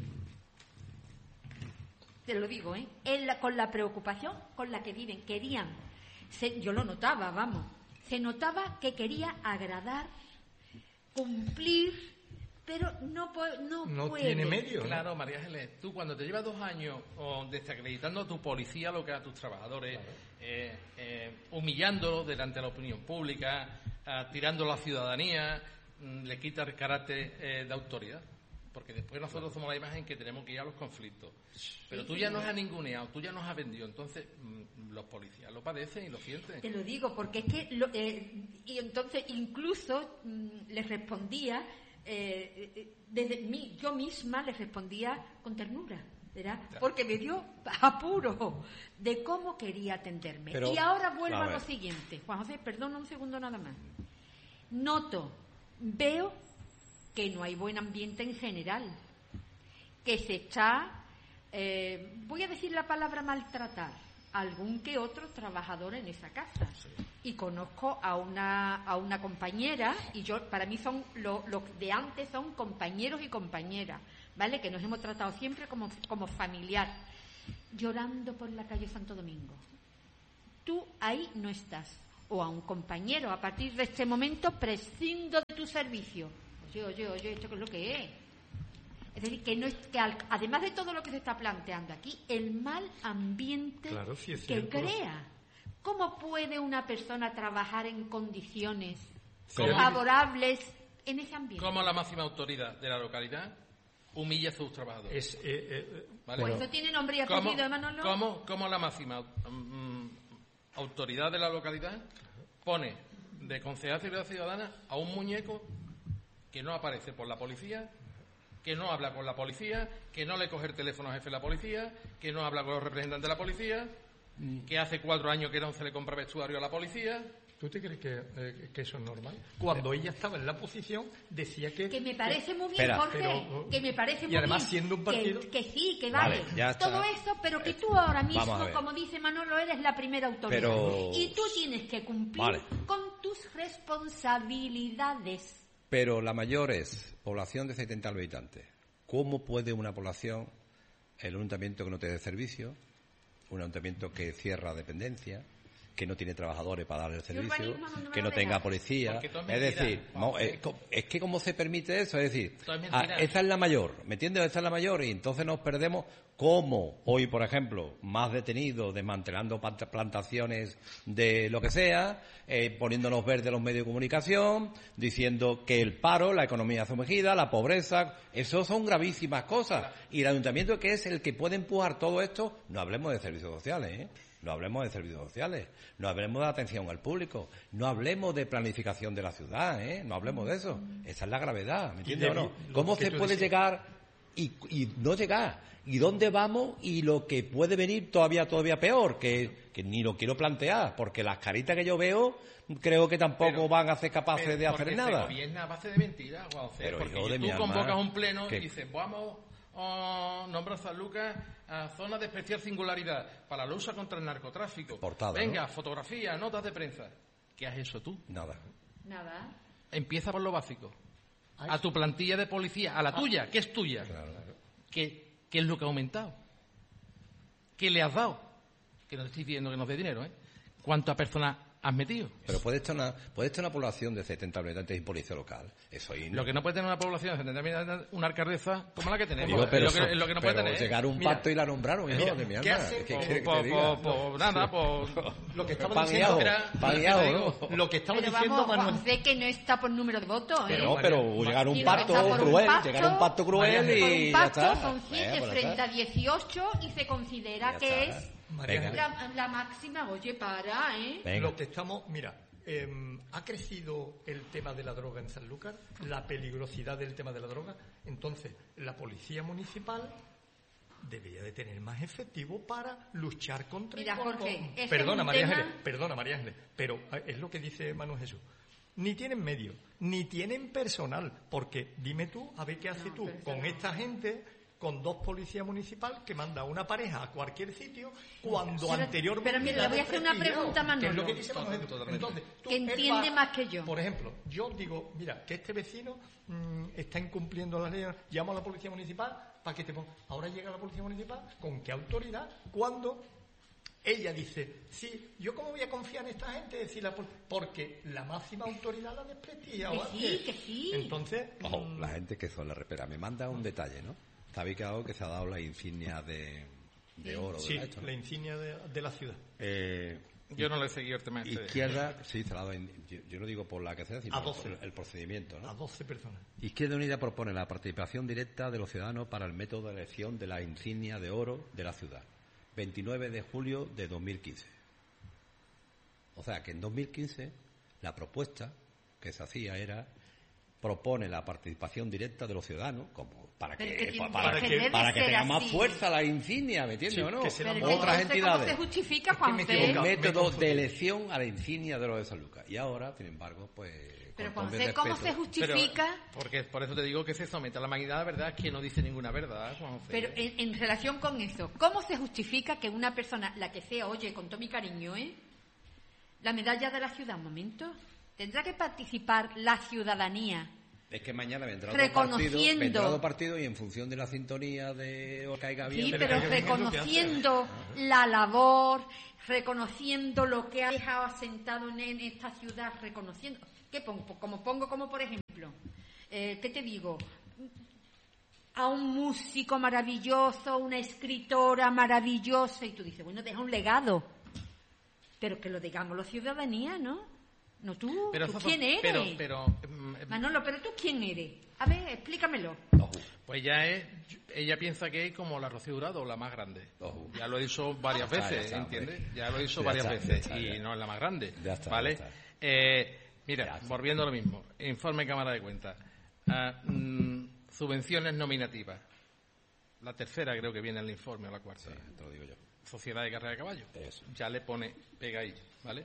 Te lo digo, ¿eh? En la- con la preocupación con la que viven. Querían, se- yo lo notaba, vamos, se notaba que quería agradar, cumplir, pero no, po- no, No puede. tiene medio, ¿no? Claro, María Ángeles, tú cuando te llevas dos años oh, desacreditando a tu policía, lo que a tus trabajadores, eh, eh, humillándolos delante de la opinión pública, ah, tirando a la ciudadanía, mm, le quita el carácter eh, de autoridad. Porque después nosotros somos la imagen que tenemos que ir a los conflictos. Pero tú ya nos has ninguneado, tú ya nos has vendido. Entonces, mm, los policías lo padecen y lo sienten. Te lo digo, porque es que... lo- eh, y entonces incluso mm, les respondía, eh, eh, desde mí, yo misma les respondía con ternura, ¿verdad? Claro. Porque me dio apuro de cómo quería atenderme. Pero, y ahora vuelvo a a, lo ver. siguiente. Juan José, perdona un segundo nada más. Noto, veo que no hay buen ambiente en general, que se está, eh, voy a decir la palabra maltratar, algún que otro trabajador en esa casa. Y conozco a una a una compañera, y yo para mí son los de antes son compañeros y compañeras, ¿vale? Que nos hemos tratado siempre como, como familiar. llorando por la calle Santo Domingo. Tú ahí no estás. O a un compañero, a partir de este momento prescindo de tu servicio. Oye, oye, oye, ¿esto qué es lo que es? Es decir, que, no es, que al, además de todo lo que se está planteando aquí, el mal ambiente claro, sí es que cierto. crea. ¿Cómo puede una persona trabajar en condiciones ¿Cómo? favorables en ese ambiente? Como la máxima autoridad de la localidad humilla a sus trabajadores. Es, eh, eh, ¿Vale? Pues eso tiene nombre y apellido, Manolo. ¿Cómo, cómo la máxima um, autoridad de la localidad pone de concejal de seguridad ciudadana a un muñeco que no aparece por la policía, que no habla con la policía, que no le coge el teléfono al jefe de la policía, que no habla con los representantes de la policía, que hace cuatro años que no se le compra vestuario a la policía? ¿Tú te crees que, eh, que eso es normal? Cuando ella estaba en la posición, decía que... Que me parece muy bien, Espera. Jorge, Pero, que me parece y muy además, bien. siendo un partido- Que, que sí, que vale. Vale, ya está. Todo eso, pero que tú ahora Vamos a mismo, ver. como dice Manolo, eres la primera autoridad. Pero- Y tú tienes que cumplir Vale. con tus responsabilidades. Pero la mayor es población de setenta habitantes. ¿Cómo puede una población, el ayuntamiento que no te dé servicio, un ayuntamiento que cierra dependencia, que no tiene trabajadores para dar el servicio, urbanismo no me que lo no tenga dejas. policía? Porque todo es Es mentira. decir, no, es, co- es que ¿cómo se permite eso? Es decir, Todo es ah, mentira. esa es la mayor, ¿me entiendes? Esa es la mayor y entonces nos perdemos. Como hoy, por ejemplo, más detenidos desmantelando plant- plantaciones de lo que sea, eh, poniéndonos verde los medios de comunicación, diciendo que el paro, la economía sumergida, la pobreza, eso son gravísimas cosas. Y el ayuntamiento, que es el que puede empujar todo esto, no hablemos de servicios sociales, ¿eh? No hablemos de servicios sociales, no hablemos de atención al público, no hablemos de planificación de la ciudad, ¿eh? No hablemos de eso. Esa es la gravedad, ¿me entiendes o de- no? lo ¿Cómo que se tú puede decías. llegar y, y no llegar? ¿Y dónde vamos? Y lo que puede venir todavía todavía peor, que, que ni lo quiero plantear, porque las caritas que yo veo creo que tampoco Pero- van a ser capaces Pero de hacer porque nada. Se gobierna a base de mentiras, Juan José, Pero, porque hijo de tú mi alma, convocas un pleno que- y dices, vamos a nombrar San Lucas a zona de especial singularidad para la lucha contra el narcotráfico. Portada, Venga, ¿no? fotografía, notas de prensa. ¿Qué has hecho tú? Nada. Nada. Empieza por lo básico. A tu plantilla de policía, a la tuya, que es tuya. ¿Qué, ¿Qué es lo que ha aumentado? ¿Qué le has dado? Que no te estoy pidiendo que nos dé dinero, ¿eh? ¿Cuántas personas has metido? Pero puede estar una, puede estar una población de setenta habitantes y policía local. Eso ahí no. Lo que no puede tener una población de setenta mil habitantes, una alcaldesa como la que tenemos. Digo, pero, es, lo que, es lo que no puede pero tener. ¿eh? llegar a un Mira, pacto y la nombraron, hijo mira, de mi ¿qué alma. hace? ¿Qué Pues, quiere que pues, te diga? pues, pues, nada, pues... Lo que estaba Pan y diciendo... ajo, Era- pan y te ajo, digo, ¿no? Lo que estaba Pero diciendo vamos, Manuel... Juan José, que no está por número de votos, ¿eh? Pero, pero llegar a un Y pacto está por un cruel, pacto, llegar a un pacto cruel por y un ya pacto está. son siete Venga, pues ya frente está. a dieciocho y se considera Ya que está. es María Venga. Ángeles, la, la máxima. Oye, para, ¿eh? Venga. Lo que estamos... Mira, eh, ha crecido el tema de la droga en Sanlúcar, la peligrosidad del tema de la droga. Entonces, la policía municipal debería de tener más efectivo para luchar contra... Mira, con- Jorge, con- ese es Perdona, un María tema- Ángeles, perdona, María Ángeles, pero eh, es lo que dice Manuel Jesús. Ni tienen medios, ni tienen personal, porque dime tú, a ver qué haces No, tú pero eso con no. esta gente, con dos policías municipales que manda una pareja a cualquier sitio cuando Pero- anteriormente... pero mira, la le voy a hacer una desprestigiado, pregunta a que es lo Manolo. que dice Manuel Jesús. Totalmente. Entonces, tú, Que él entiende va- más que yo. Por ejemplo, yo digo, mira, que este vecino mm, está incumpliendo la ley, llamo a la policía municipal para que te ponga... Ahora llega la policía municipal, ¿con qué autoridad? Cuando ella dice, sí, ¿yo cómo voy a confiar en esta gente? Decir la pol- porque la máxima autoridad la desprestigia. Que o sí, antes. que sí. Entonces, Ojo, mm, la gente que son la repera. Me manda un detalle, ¿no? Sabéis que algo que se ha dado la insignia de, de oro, sí, ¿verdad? Esto, ¿no? la insignia de, de la ciudad. Eh, Yo no le he seguido el tema este. izquierda, sí, se la ha dado, in- yo, yo no digo por la que sea, sino A por doce. el, el procedimiento, ¿no? A doce personas. Izquierda Unida propone la participación directa de los ciudadanos para el método de elección de la insignia de oro de la ciudad. veintinueve de julio de dos mil quince. O sea que en dos mil quince la propuesta que se hacía era propone la participación directa de los ciudadanos como para que Pero que tiene para, que que, debe para que ser tenga más así. fuerza la insignia, ¿me entiendes Sí, o no? que se la- Pero Otras entonces, entidades. ¿cómo se justifica, Es que Juan me José? El equivoco. método confundí. de elección a la insignia de los de San Lucas. Y ahora, sin embargo, pues... Pero, con Juan todo mi José, ¿cómo respeto- se justifica? Pero, porque por eso te digo que se somete a la máquina, la verdad es que no dice ninguna verdad, Juan José. Pero en, en relación con eso, ¿cómo se justifica que una persona, la que sea, oye, con todo mi cariño, ¿eh? La medalla de la ciudad, un momento. ¿Tendrá que participar la ciudadanía Es que mañana vendrá reconociendo... otro partido, vendrá otro partido y en función de la sintonía de o caiga bien... Sí, pero reconociendo la labor, reconociendo lo que ha dejado asentado en, en esta ciudad, reconociendo... ¿Qué pongo? Como pongo, como por ejemplo, eh, ¿qué te digo? A un músico maravilloso, una escritora maravillosa, y tú dices, bueno, deja un legado, pero que lo digamos la ciudadanía, ¿no? No tú, pero, ¿tú Zozo, quién eres? Pero, pero, eh, Manolo, pero tú quién eres. A ver, explícamelo. Pues ya es, ella piensa que es como la Rocío Jurado, la más grande. Oh. Ya lo hizo varias veces, ya está, ¿entiendes? Hombre. Ya lo hizo ya varias está, veces ya está, ya. Y no es la más grande, ya está, ¿vale? Ya está. Eh, mira, volviendo a lo mismo, informe Cámara de Cuentas. Uh, mm, subvenciones nominativas. La tercera creo que viene en el informe, o la cuarta. Sí, te lo digo yo. Sociedad de Carrera de Caballo. Eso. Ya le pone, pega ahí, ¿vale?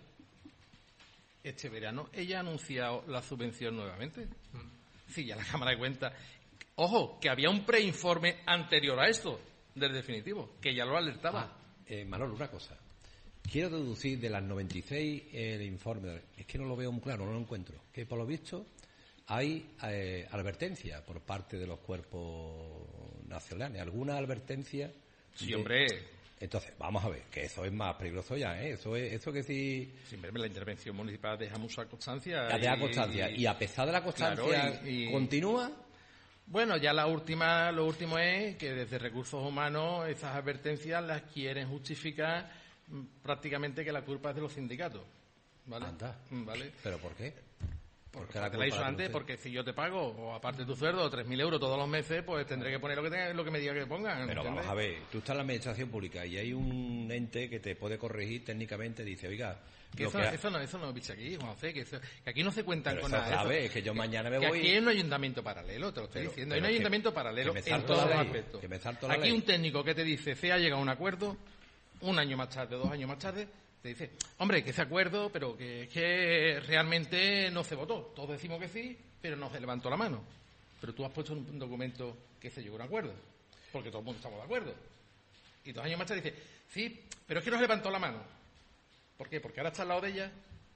Este verano ella ha anunciado la subvención nuevamente. Mm. Sí, ya la Cámara de Cuentas. Ojo, que había un preinforme anterior a esto, del definitivo, que ya lo alertaba. Ah, eh, Manolo, una cosa. Quiero deducir de las noventa y seis el informe. Es que no lo veo muy claro, no lo encuentro. Que por lo visto hay eh, advertencia por parte de los cuerpos nacionales. ¿Alguna advertencia? Sí, de... hombre. Entonces, vamos a ver, que eso es más peligroso ya, ¿eh? Eso es, eso que sí... Siempre la intervención municipal deja mucha constancia. Deja constancia. Y a pesar de la constancia, claro, y, y... ¿continúa? Bueno, ya la última, lo último es que desde Recursos Humanos esas advertencias las quieren justificar prácticamente que la culpa es de los sindicatos. ¿Vale? Anda. ¿Vale? ¿Pero por qué? Porque la te la he dicho antes, porque si yo te pago, o aparte de tu sueldo, tres mil euros todos los meses, pues tendré que poner lo que tenga, lo que me diga que pongan. Pero ¿entiendes? Vamos a ver, tú estás en la administración pública y hay un ente que te puede corregir técnicamente, dice, oiga... Que eso, que ha... eso no, eso no, bicho, aquí, Juan José, que, eso, que aquí no se cuentan pero con eso nada. Sabes, es que yo mañana me que voy... Aquí hay un ayuntamiento paralelo, te lo estoy pero, diciendo, hay un ayuntamiento que, paralelo que en todos los ley, aspectos. Que me salto la aquí ley. Un técnico que te dice, se ha llegado a un acuerdo, un año más tarde, dos años más tarde... Te dice, hombre, que ese acuerdo, pero que es que realmente no se votó. Todos decimos que sí, pero no se levantó la mano. Pero tú has puesto en un documento que se llegó a un acuerdo, porque todo el mundo estamos de acuerdo. Y dos años más tarde dice, sí, pero es que no se levantó la mano. ¿Por qué? Porque ahora está al lado de ella.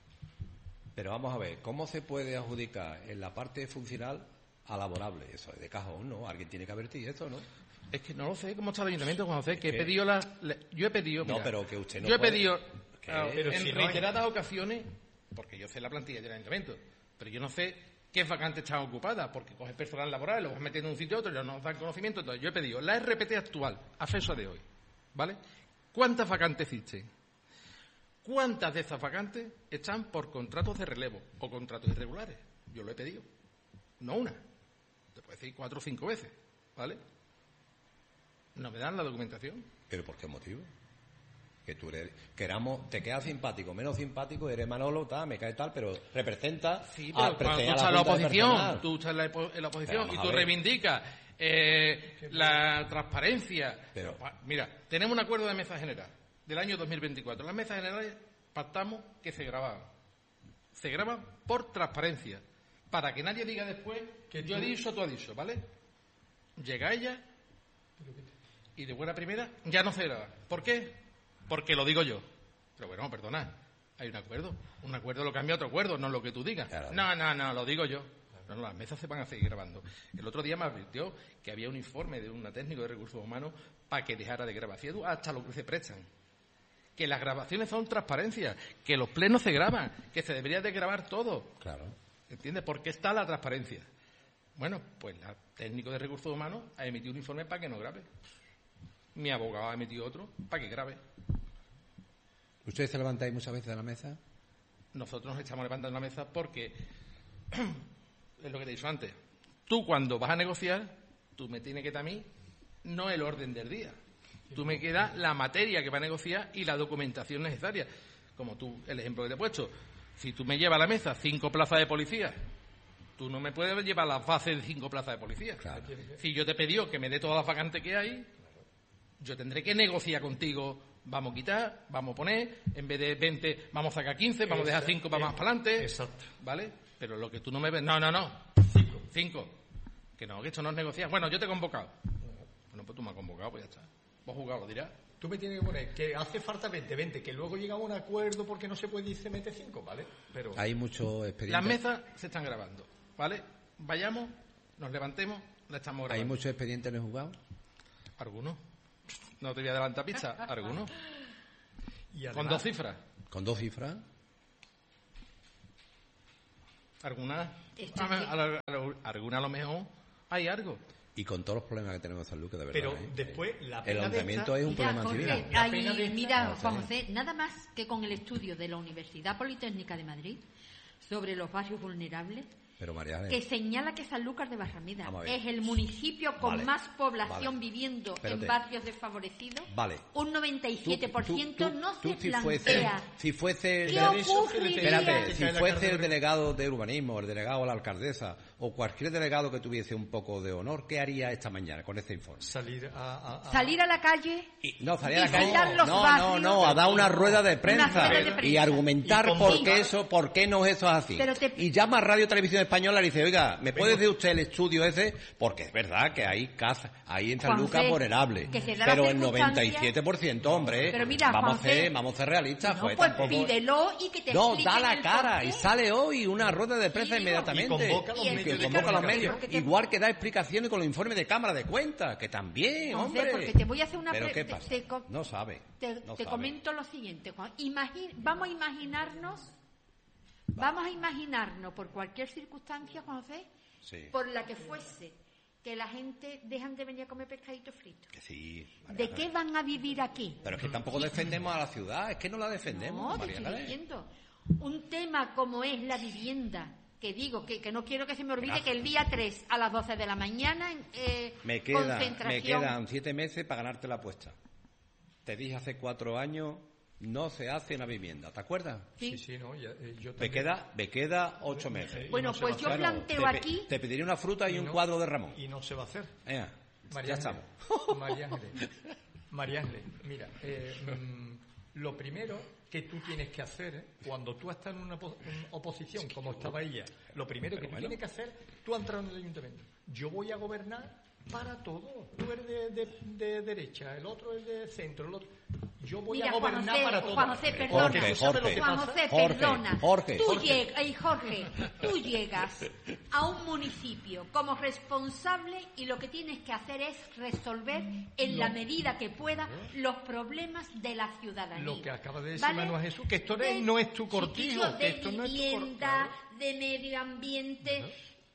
Pero vamos a ver, ¿cómo se puede adjudicar en la parte funcional a laborable? Eso es de cajón, ¿no? Alguien tiene que advertir eso, ¿no? Es que no lo sé cómo está el ayuntamiento, Juan José, que he pedido la... Yo he pedido... No, mira, pero que usted no Yo he puede... pedido... Claro, en si reiteradas no hay... ocasiones, porque yo sé la plantilla del ayuntamiento, pero yo no sé qué vacantes están ocupadas, porque coges personal laboral, lo vas metiendo en un sitio u otro y no nos dan conocimiento. Entonces yo he pedido la R P T actual, a fecha de hoy, ¿vale? ¿Cuántas vacantes existen? ¿Cuántas de esas vacantes están por contratos de relevo o contratos irregulares? Yo lo he pedido, no una. Te puedo decir cuatro o cinco veces, ¿vale? No me dan la documentación. ¿Pero por qué motivo? Que tú eres, queramos, te quedas simpático, menos simpático, eres Manolo, tal, me cae tal, pero representa... Sí, pero cuando tú estás en la oposición, tú estás en la, en la oposición y tú reivindicas eh, la transparencia. Pero, mira, tenemos un acuerdo de mesa general del año dos mil veinticuatro. Las mesas generales pactamos que se grababan. Se graban por transparencia, para que nadie diga después que yo he dicho, tú has dicho, ¿vale? Llega ella y de buena primera ya no se graba. ¿Por qué? Porque lo digo yo. Pero bueno, perdona, hay un acuerdo. Un acuerdo lo cambia otro acuerdo, no lo que tú digas. Claro. No, no, no, lo digo yo. No, no, las mesas se van a seguir grabando. El otro día me advirtió que había un informe de un técnico de recursos humanos para que dejara de grabar. Hasta lo que se prestan. Que las grabaciones son transparencia, que los plenos se graban, que se debería de grabar todo. Claro. ¿Entiendes? Porque está la transparencia. Bueno, pues el técnico de recursos humanos ha emitido un informe para que no grabe. Mi abogado ha emitido otro para que grabe. ¿Ustedes se levantáis muchas veces de la mesa? Nosotros nos estamos levantando de la mesa porque, es lo que te he dicho antes, tú cuando vas a negociar, tú me tienes que dar a mí no el orden del día. Tú me quedas la materia que va a negociar y la documentación necesaria. Como tú, el ejemplo que te he puesto. Si tú me llevas a la mesa cinco plazas de policía, tú no me puedes llevar las bases de cinco plazas de policía. Claro. Si yo te he pedido que me dé todas las vacantes que hay, yo tendré que negociar contigo. Vamos a quitar, vamos a poner, en vez de veinte, vamos a sacar quince, vamos a dejar cinco para más para adelante. Exacto. ¿Vale? Pero lo que tú no me ves... No, no, no. Cinco. Cinco. Que no, que esto no es negociar. Bueno, yo te he convocado. Bueno, pues tú me has convocado, pues ya está. Vos jugado, lo dirás. Tú me tienes que poner que hace falta veinte, veinte, que luego llega a un acuerdo porque no se puede y se mete cinco, ¿vale? Pero hay muchos expedientes. Las mesas se están grabando, ¿vale? vayamos, nos levantemos, la estamos grabando. ¿Hay muchos expedientes en el juzgado? Algunos. No te voy a adelantar pizza, algunos. Y además, con dos cifras. ¿Con dos cifras? Algunas. Esto A, es que- a, a, a, algunas a lo mejor hay algo. Y con todos los problemas que tenemos en San Lucas, de verdad. pero ¿eh? después la El pena de ayuntamiento esta- es un Mira, problema Jorge, civil. La hay- pena de esta- mira, No, Juan sí. José, nada más que con el estudio de la Universidad Politécnica de Madrid sobre los barrios vulnerables, Pero María Ángeles, que señala que Sanlúcar de Barrameda Vamos a ver. es el municipio con Vale, más población vale. viviendo Espérate. en barrios desfavorecidos, Vale. un noventa y siete por ciento Tú- tú- no tú se si fuese, plantea si fuese qué de- ocurriría. Espérate, si Cae la fuese cárcel. el delegado de urbanismo, el delegado o la alcaldesa, o cualquier delegado que tuviese un poco de honor, ¿qué haría esta mañana con este informe? salir a, a- a- salir a la calle Y, no, salir a la visitar calle. los No, no, barrios, no, a dar una rueda de prensa, rueda de y prensa. argumentar Y por convocar. qué eso, por qué no eso es así. Pero te- Y llama a Radio Televisión Española y dice, oiga, ¿me puede decir usted el estudio ese? Porque es verdad que hay casas, hay en San Juan Lucas José, vulnerables, que se da la pero el circunstancia- noventa y siete por ciento, hombre, Pero mira, vamos, a Juan José, ser, vamos a ser realistas, no, pues, pues tampoco... pídelo y que te No, expliquen da la el cara porqué. y sale hoy una rueda de prensa Sí, digo, inmediatamente. y convoca a los Y medios de convoca a los medios. Porque te- Igual que da explicaciones con los informes de Cámara de Cuentas, que también, Juan José, hombre. porque te voy a hacer una ¿Pero pre- qué te- pasa? te co- No sabe. Te, no te sabe. comento lo siguiente, Juan. Imagi- vamos a imaginarnos, vamos a imaginarnos por cualquier circunstancia, Juan José, Sí. por la que fuese, que la gente dejan de venir a comer pescadito frito. Que sí, María ¿De Ángeles. qué van a vivir aquí? Pero es que tampoco defendemos a la ciudad, es que no la defendemos, No, te María estoy Ángeles. diciendo. Un tema como es la vivienda, que digo, que, que no quiero que se me olvide Gracias. que el día tres a las doce de la mañana, eh, Me, queda, me concentración. quedan siete meses para ganarte la apuesta. Te dije hace cuatro años, no se hace una vivienda, ¿te acuerdas? Sí. sí, sí, no, ya, eh, yo Me también. queda, me queda ocho meses. Y Bueno, no se pues va a yo hacer. Bueno, planteo te, pe- aquí. te pediré una fruta y, Y un no- cuadro de Ramón. Y no se va a hacer. Venga, María ya Ángeles, estamos. María Ángeles, María Ángeles, mira, eh, mm, lo primero que tú tienes que hacer, ¿eh? cuando tú estás en una opo- en oposición, como estaba ella, lo primero que Pero tú bueno. tienes que hacer, tú has entrado en el ayuntamiento. Yo voy a gobernar para todo. Tú eres de, de- de derecha, el otro es de centro, el otro. Yo voy Mira, a Juan gobernar José, para todo. Juan José, Jorge, perdona. Porque tú sabes lo Jorge. que Juan pasa. José, Jorge, perdona. Jorge. Tú Jorge. llegas, ay, Jorge, tú llegas a un municipio como responsable y lo que tienes que hacer es resolver en la medida que pueda los problemas de la ciudadanía. Lo que acaba de decir ¿Vale? Manuel Jesús, que esto no es- De- no es tu cortijo, chiquillo, que de esto no es tu vivienda, cortijo. de medio ambiente,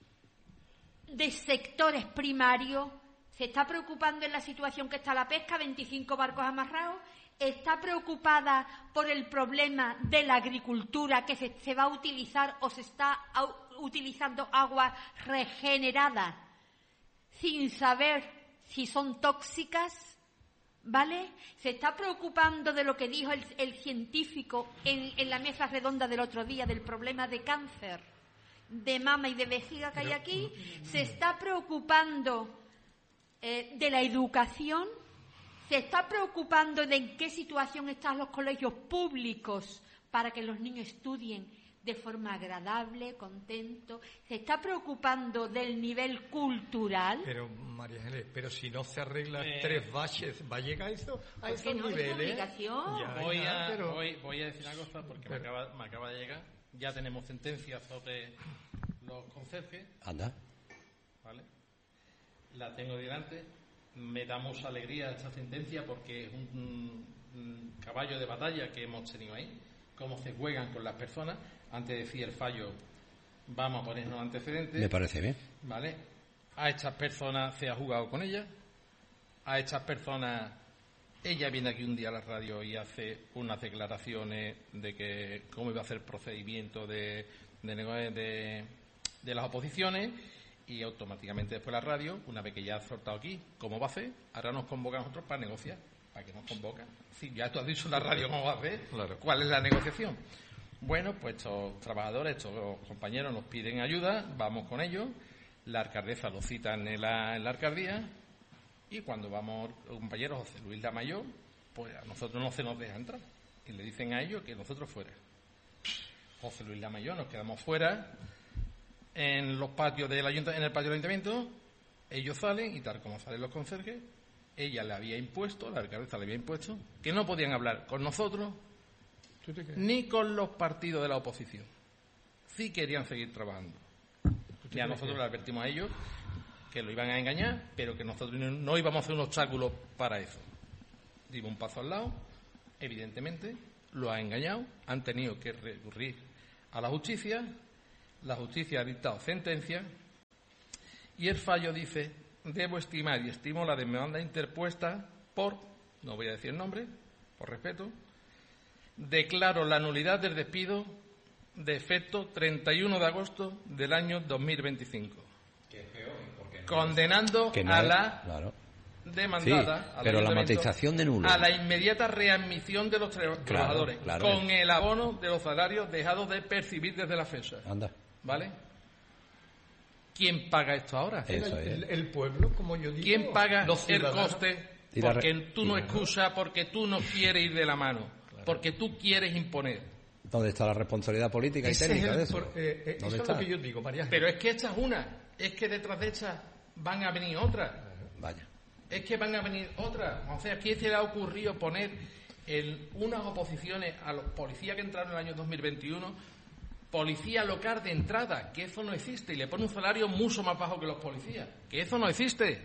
de sectores primarios. Se está preocupando en la situación que está la pesca, veinticinco barcos amarrados. Está preocupada por el problema de la agricultura, que se, se va a utilizar o se está au- utilizando agua regenerada sin saber si son tóxicas, ¿vale? Se está preocupando de lo que dijo el, el científico en, en la mesa redonda del otro día, del problema de cáncer de mama y de vejiga que hay aquí. Se está preocupando eh, de la educación. Se está preocupando de en qué situación están los colegios públicos para que los niños estudien de forma agradable, contento. Se está preocupando del nivel cultural. Pero, María Ángeles, pero si no se arregla Eh. tres baches, ¿va a llegar a, eso, a Porque esos no es niveles? obligación. Ya, Voy ya, a, pero- voy, voy a decir una cosa porque me, Pero- acaba, me acaba de llegar. Ya tenemos sentencias sobre los conserjes, Anda. ¿vale? La tengo delante. Me da mucha alegría esta sentencia porque es un, un- un caballo de batalla que hemos tenido ahí. Cómo se juegan con las personas. Antes decía el fallo, vamos a ponernos antecedentes. Me parece bien. ¿Vale? A estas personas se ha jugado con ellas. A estas personas, ella viene aquí un día a la radio y hace unas declaraciones de que cómo iba a hacer procedimiento de, de, nego- de, de las oposiciones, y automáticamente después la radio, una vez que ya ha soltado aquí, ¿cómo va a hacer? Ahora nos convoca a nosotros para negociar. ¿Para qué nos convocan? Sí, ya tú has dicho en la radio cómo va a hacer. Claro. ¿Cuál es la negociación? Bueno, pues estos trabajadores, estos compañeros nos piden ayuda, vamos con ellos, la alcaldesa los cita en la, en la alcaldía, y cuando vamos, el compañero José Luis Lamayor, pues a nosotros no se nos deja entrar, y le dicen a ellos que nosotros fuera. José Luis Lamayor, nos quedamos fuera, en los patios del ayuntamiento, en el patio del ayuntamiento, ellos salen, y tal como salen los conserjes, ella le había impuesto, la alcaldesa le había impuesto, que no podían hablar con nosotros, ¿Tú te crees? ni con los partidos de la oposición. Sí querían seguir trabajando. Ya nosotros le advertimos a ellos que lo iban a engañar, pero que nosotros no íbamos a hacer un obstáculo para eso. Dimos un paso al lado, evidentemente, lo han engañado, han tenido que recurrir a la justicia, la justicia ha dictado sentencia y el fallo dice: debo estimar y estimo la demanda interpuesta por, no voy a decir el nombre, por respeto, declaro la nulidad del despido de efecto treinta y uno de agosto del año dos mil veinticinco. Que es peor, porque no condenando que no a es, la claro. demandada, sí, pero la matización de nulo, a la inmediata readmisión de los tra- claro, trabajadores, claro. con el abono de los salarios dejados de percibir desde la fecha. Anda. ¿Vale? ¿Quién paga esto ahora? Eso el, es. el pueblo, como yo digo. ¿Quién paga los el ciudadanos? coste? Y la Porque re- tú no excusas, porque tú no quieres ir de la mano, porque tú quieres imponer. ¿Dónde está la responsabilidad política y Ese técnica es el de eso? por- eh, eh, ¿Dónde eso es está? lo que yo digo, María. Pero es que esta es una, es que detrás de esta van a venir otras. Vaya. Es que van a venir otras. O sea, aquí se le ha ocurrido poner en unas oposiciones a los policías que entraron en el año dos mil veintiuno, policía local de entrada, que eso no existe, y le pone un salario mucho más bajo que los policías, que eso no existe.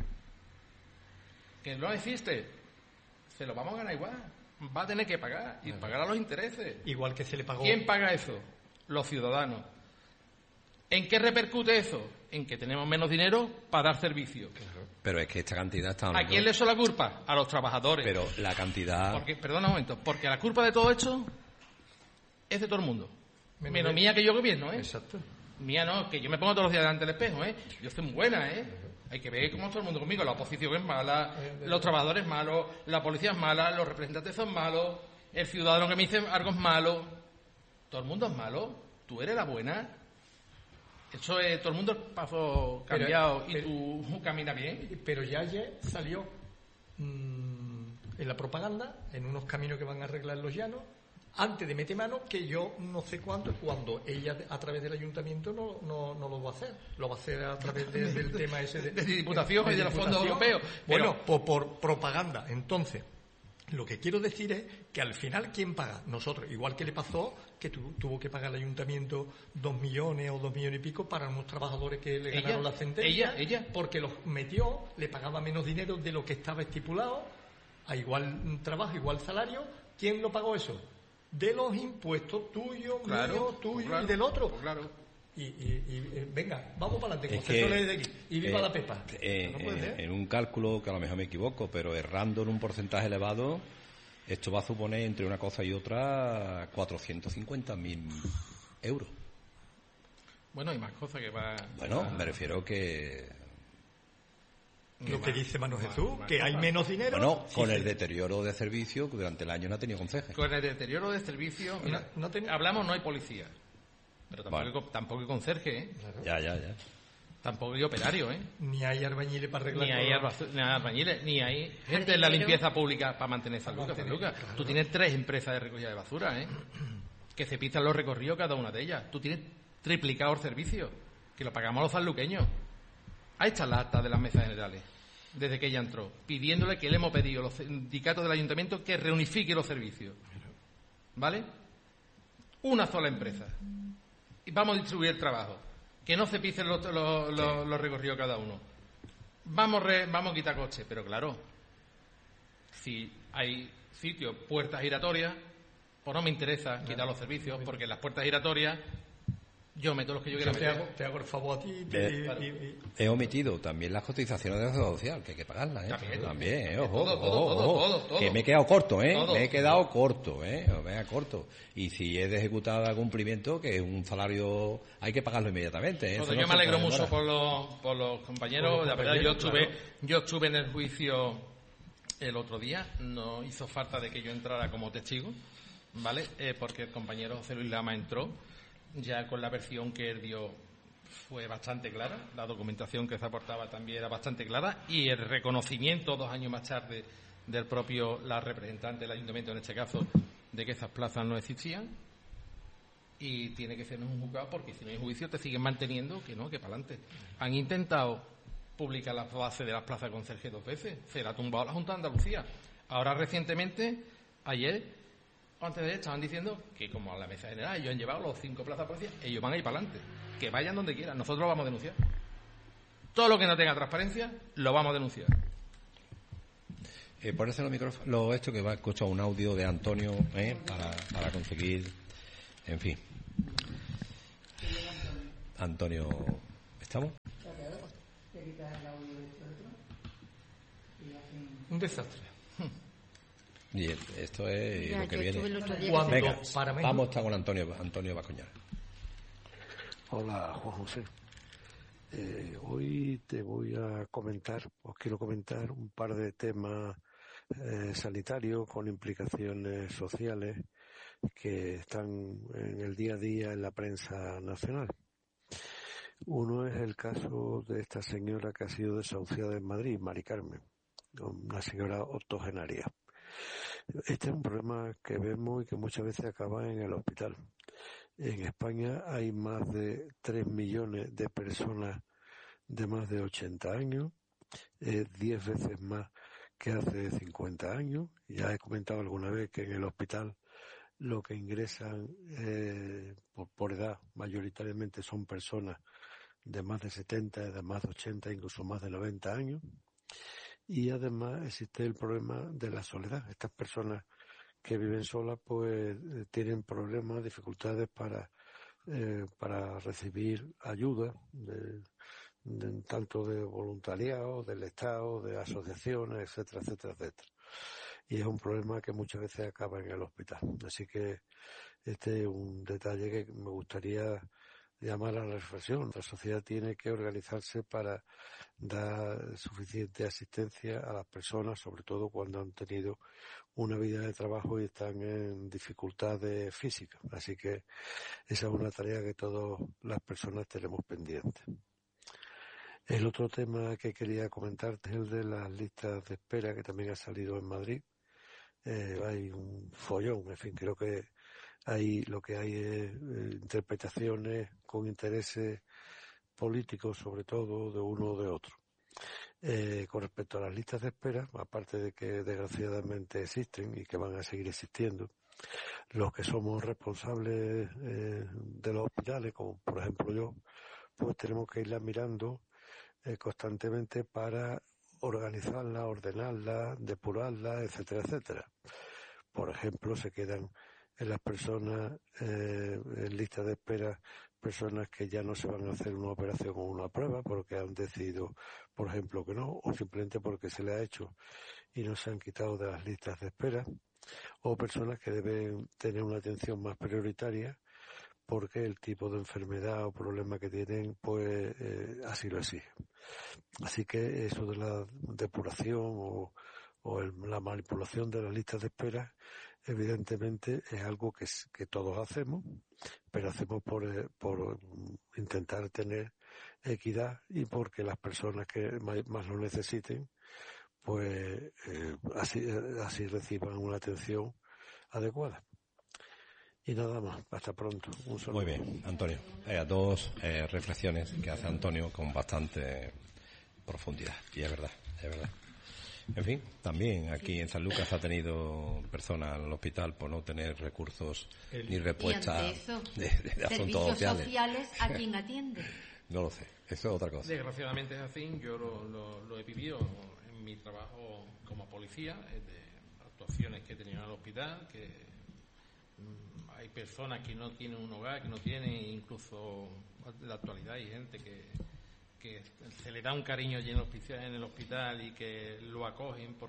Que no existe. Se lo vamos a ganar igual. Va a tener que pagar, y pagar a los intereses. Igual que se le pagó. ¿Quién paga eso? Los ciudadanos. ¿En qué repercute eso? En que tenemos menos dinero para dar servicio. Pero es que esta cantidad está... ¿A quién le echa la culpa? A los trabajadores. Pero la cantidad... Porque, perdona un momento, porque la culpa de todo esto es de todo el mundo. Menos Menos de- mía, que yo gobierno, ¿eh? Exacto. Mía no, que yo me pongo todos los días delante del espejo, ¿eh? Yo estoy muy buena, ¿eh? Hay que ver cómo está todo el mundo conmigo. La oposición es mala, los trabajadores malos, la policía es mala, los representantes son malos, el ciudadano que me dice algo es malo. Todo el mundo es malo. Tú eres la buena. Eso es, todo el mundo es paso Pero- cambiado pero- y tú caminas bien. Pero ya ayer salió mmm, en la propaganda, en unos caminos que van a arreglar los llanos, antes de meter mano, que yo no sé cuándo, cuando ella a través del ayuntamiento no, no, no lo va a hacer. Lo va a hacer a través de- del tema ese de, De Diputación y de los fondos Diputación. europeos. Bueno, Pero- por, por propaganda. Entonces, lo que quiero decir es que al final, ¿quién paga? Nosotros. Igual que le pasó que tu- tuvo que pagar el ayuntamiento dos millones o dos millones y pico para unos trabajadores que le Ella, ganaron la sentencia. ella, ella. Porque los metió, le pagaba menos dinero de lo que estaba estipulado, a igual trabajo, igual salario. ¿Quién lo pagó eso? De los impuestos tuyos, Claro, míos, tuyos claro, y del otro. claro. Y, y- y, eh, venga, vamos para adelante, Es José que, Soler de aquí. Y viva eh, la Pepa. eh, No puede eh, ser. en un cálculo que a lo mejor me equivoco, pero errando en un porcentaje elevado, esto va a suponer entre una cosa y otra cuatrocientos cincuenta mil euros. Bueno, hay más cosas que va... Bueno, va- me refiero que... Lo que dice Mano más- Jesús, más que hay cosas. menos dinero. Bueno, Sí, con sí. el deterioro de servicio que durante el año no ha tenido conceje. Con el deterioro de servicio, mira, No- no ten- hablamos, no hay policía. Pero tampoco, Vale. hay, tampoco hay conserje, ¿eh? Ya, ya, ya. Tampoco hay operario, ¿eh? Ni hay albañiles para arreglar Ni hay, todo. albazu- ni hay albañiles, ni hay gente en la Jardinero. limpieza pública para mantener San Lucas. San mantener, Lucas. claro. Tú tienes tres empresas de recogida de basura, ¿eh? Que se pisan los recorridos cada una de ellas. Tú tienes triplicado el servicio, que lo pagamos los sanluqueños. Ahí está la acta de las mesas generales, desde que ella entró, pidiéndole que le hemos pedido a los sindicatos del ayuntamiento que reunifique los servicios. ¿Vale? Una sola empresa. Y vamos a distribuir el trabajo. Que no se pisen los, los, los- los recorridos cada uno. Vamos, re- vamos a quitar coches, pero claro, si hay sitios, puertas giratorias, pues no me interesa quitar los servicios, porque en las puertas giratorias yo meto los que yo Yo quiera te meter. hago, te hago el favor a ti. y te- Eh, y- y- He omitido también las cotizaciones de la seguridad social, que hay que pagarlas, ¿eh? También, También, ¿eh? todo, Ojo, todo, ojo, todo, ojo. todo, todo. Que me he quedado corto, ¿eh? Todo. Me he quedado corto, ¿eh? Venga, corto. Y si es de ejecutada a cumplimiento, que es un salario, hay que pagarlo inmediatamente, ¿eh? Eso Todo, no yo me se alegro puede mucho demorar. por los, por los compañeros. Por los La verdad, yo compañeros, estuve, claro. yo estuve en el juicio el otro día. No hizo falta de que yo entrara como testigo, ¿vale? Eh, porque el compañero José Luis Lama entró ya con la versión que él dio. Fue bastante clara, la documentación que se aportaba también era bastante clara y el reconocimiento dos años más tarde del propio, la representante del ayuntamiento en este caso, de que esas plazas no existían y tiene que ser un juzgado porque si no hay juicio te siguen manteniendo que no, que para adelante. Han intentado publicar las bases de las plazas de conserje dos veces, se la ha tumbado la Junta de Andalucía. Ahora recientemente, ayer, antes de ayer, estaban diciendo que como a la mesa general ellos han llevado los cinco plazas policías, ellos van a ir para adelante. que vayan donde quieran, nosotros lo vamos a denunciar. Todo lo que no tenga transparencia, lo vamos a denunciar. Eh, ponerse los micrófonos, lo hecho que va a escuchar un audio de Antonio eh, para, para conseguir, en fin. Antonio, ¿estamos? Un desastre. Y esto es Ya, lo que yo estuve el viene. otro día Cuando Venga, para mí- vamos a estar con Antonio, Antonio Bacoñar. Hola, Juan José. Eh, hoy te voy a comentar, os quiero comentar un par de temas eh, sanitarios con implicaciones sociales que están en el día a día en la prensa nacional. Uno es el caso de esta señora que ha sido desahuciada en Madrid, Mari Carmen, una señora octogenaria. Este es un problema que vemos y que muchas veces acaba en el hospital. En España hay más de tres millones de personas de más de ochenta años, eh, diez veces más que hace cincuenta años. Ya he comentado alguna vez que en el hospital lo que ingresan eh, por, por edad mayoritariamente son personas de más de setenta, de más de ochenta, incluso más de noventa años. Y además existe el problema de la soledad. Estas personas que viven solas pues eh, tienen problemas, dificultades para eh, para recibir ayuda de, de, tanto de voluntariado, del Estado, de asociaciones, etcétera, etcétera, etcétera. Y es un problema que muchas veces acaba en el hospital. Así que este es un detalle que me gustaría llamar a la reflexión. La sociedad tiene que organizarse para dar suficiente asistencia a las personas, sobre todo cuando han tenido una vida de trabajo y están en dificultades físicas. Así que esa es una tarea que todas las personas tenemos pendiente. El otro tema que quería comentarte es el de las listas de espera, que también ha salido en Madrid. Eh, hay un follón, en fin, creo que ahí lo que hay es eh, interpretaciones con intereses políticos, sobre todo, de uno o de otro. Eh, con respecto a las listas de espera, aparte de que desgraciadamente existen y que van a seguir existiendo, los que somos responsables eh, de los hospitales, como por ejemplo yo, pues tenemos que irlas mirando eh, constantemente para organizarla, ordenarla, depurarla, etcétera, etcétera. Por ejemplo, se quedan en las personas eh, en lista de espera personas que ya no se van a hacer una operación o una prueba porque han decidido, por ejemplo, que no, o simplemente porque se le ha hecho y no se han quitado de las listas de espera, o personas que deben tener una atención más prioritaria porque el tipo de enfermedad o problema que tienen, pues eh, así lo exige. Así que eso de la depuración o, o el, la manipulación de las listas de espera, evidentemente es algo que, que todos hacemos, pero hacemos por, por intentar tener equidad y porque las personas que más, más lo necesiten, pues eh, así, así reciban una atención adecuada. Y nada más, hasta pronto. Un saludo. Muy bien, Antonio. Eh, dos eh, reflexiones que hace Antonio con bastante profundidad. Y es verdad, es verdad. En fin, también aquí en San Lucas ha tenido personas en el hospital por no tener recursos ni respuestas de, de, de asuntos sociales. sociales. ¿A quién atiende? No lo sé, eso es otra cosa. Desgraciadamente es así, yo lo, lo, lo he vivido en mi trabajo como policía, de actuaciones que he tenido en el hospital, que mmm, hay personas que no tienen un hogar, que no tienen, incluso en la actualidad hay gente que que se le da un cariño allí en el hospital, en el hospital y que lo acogen por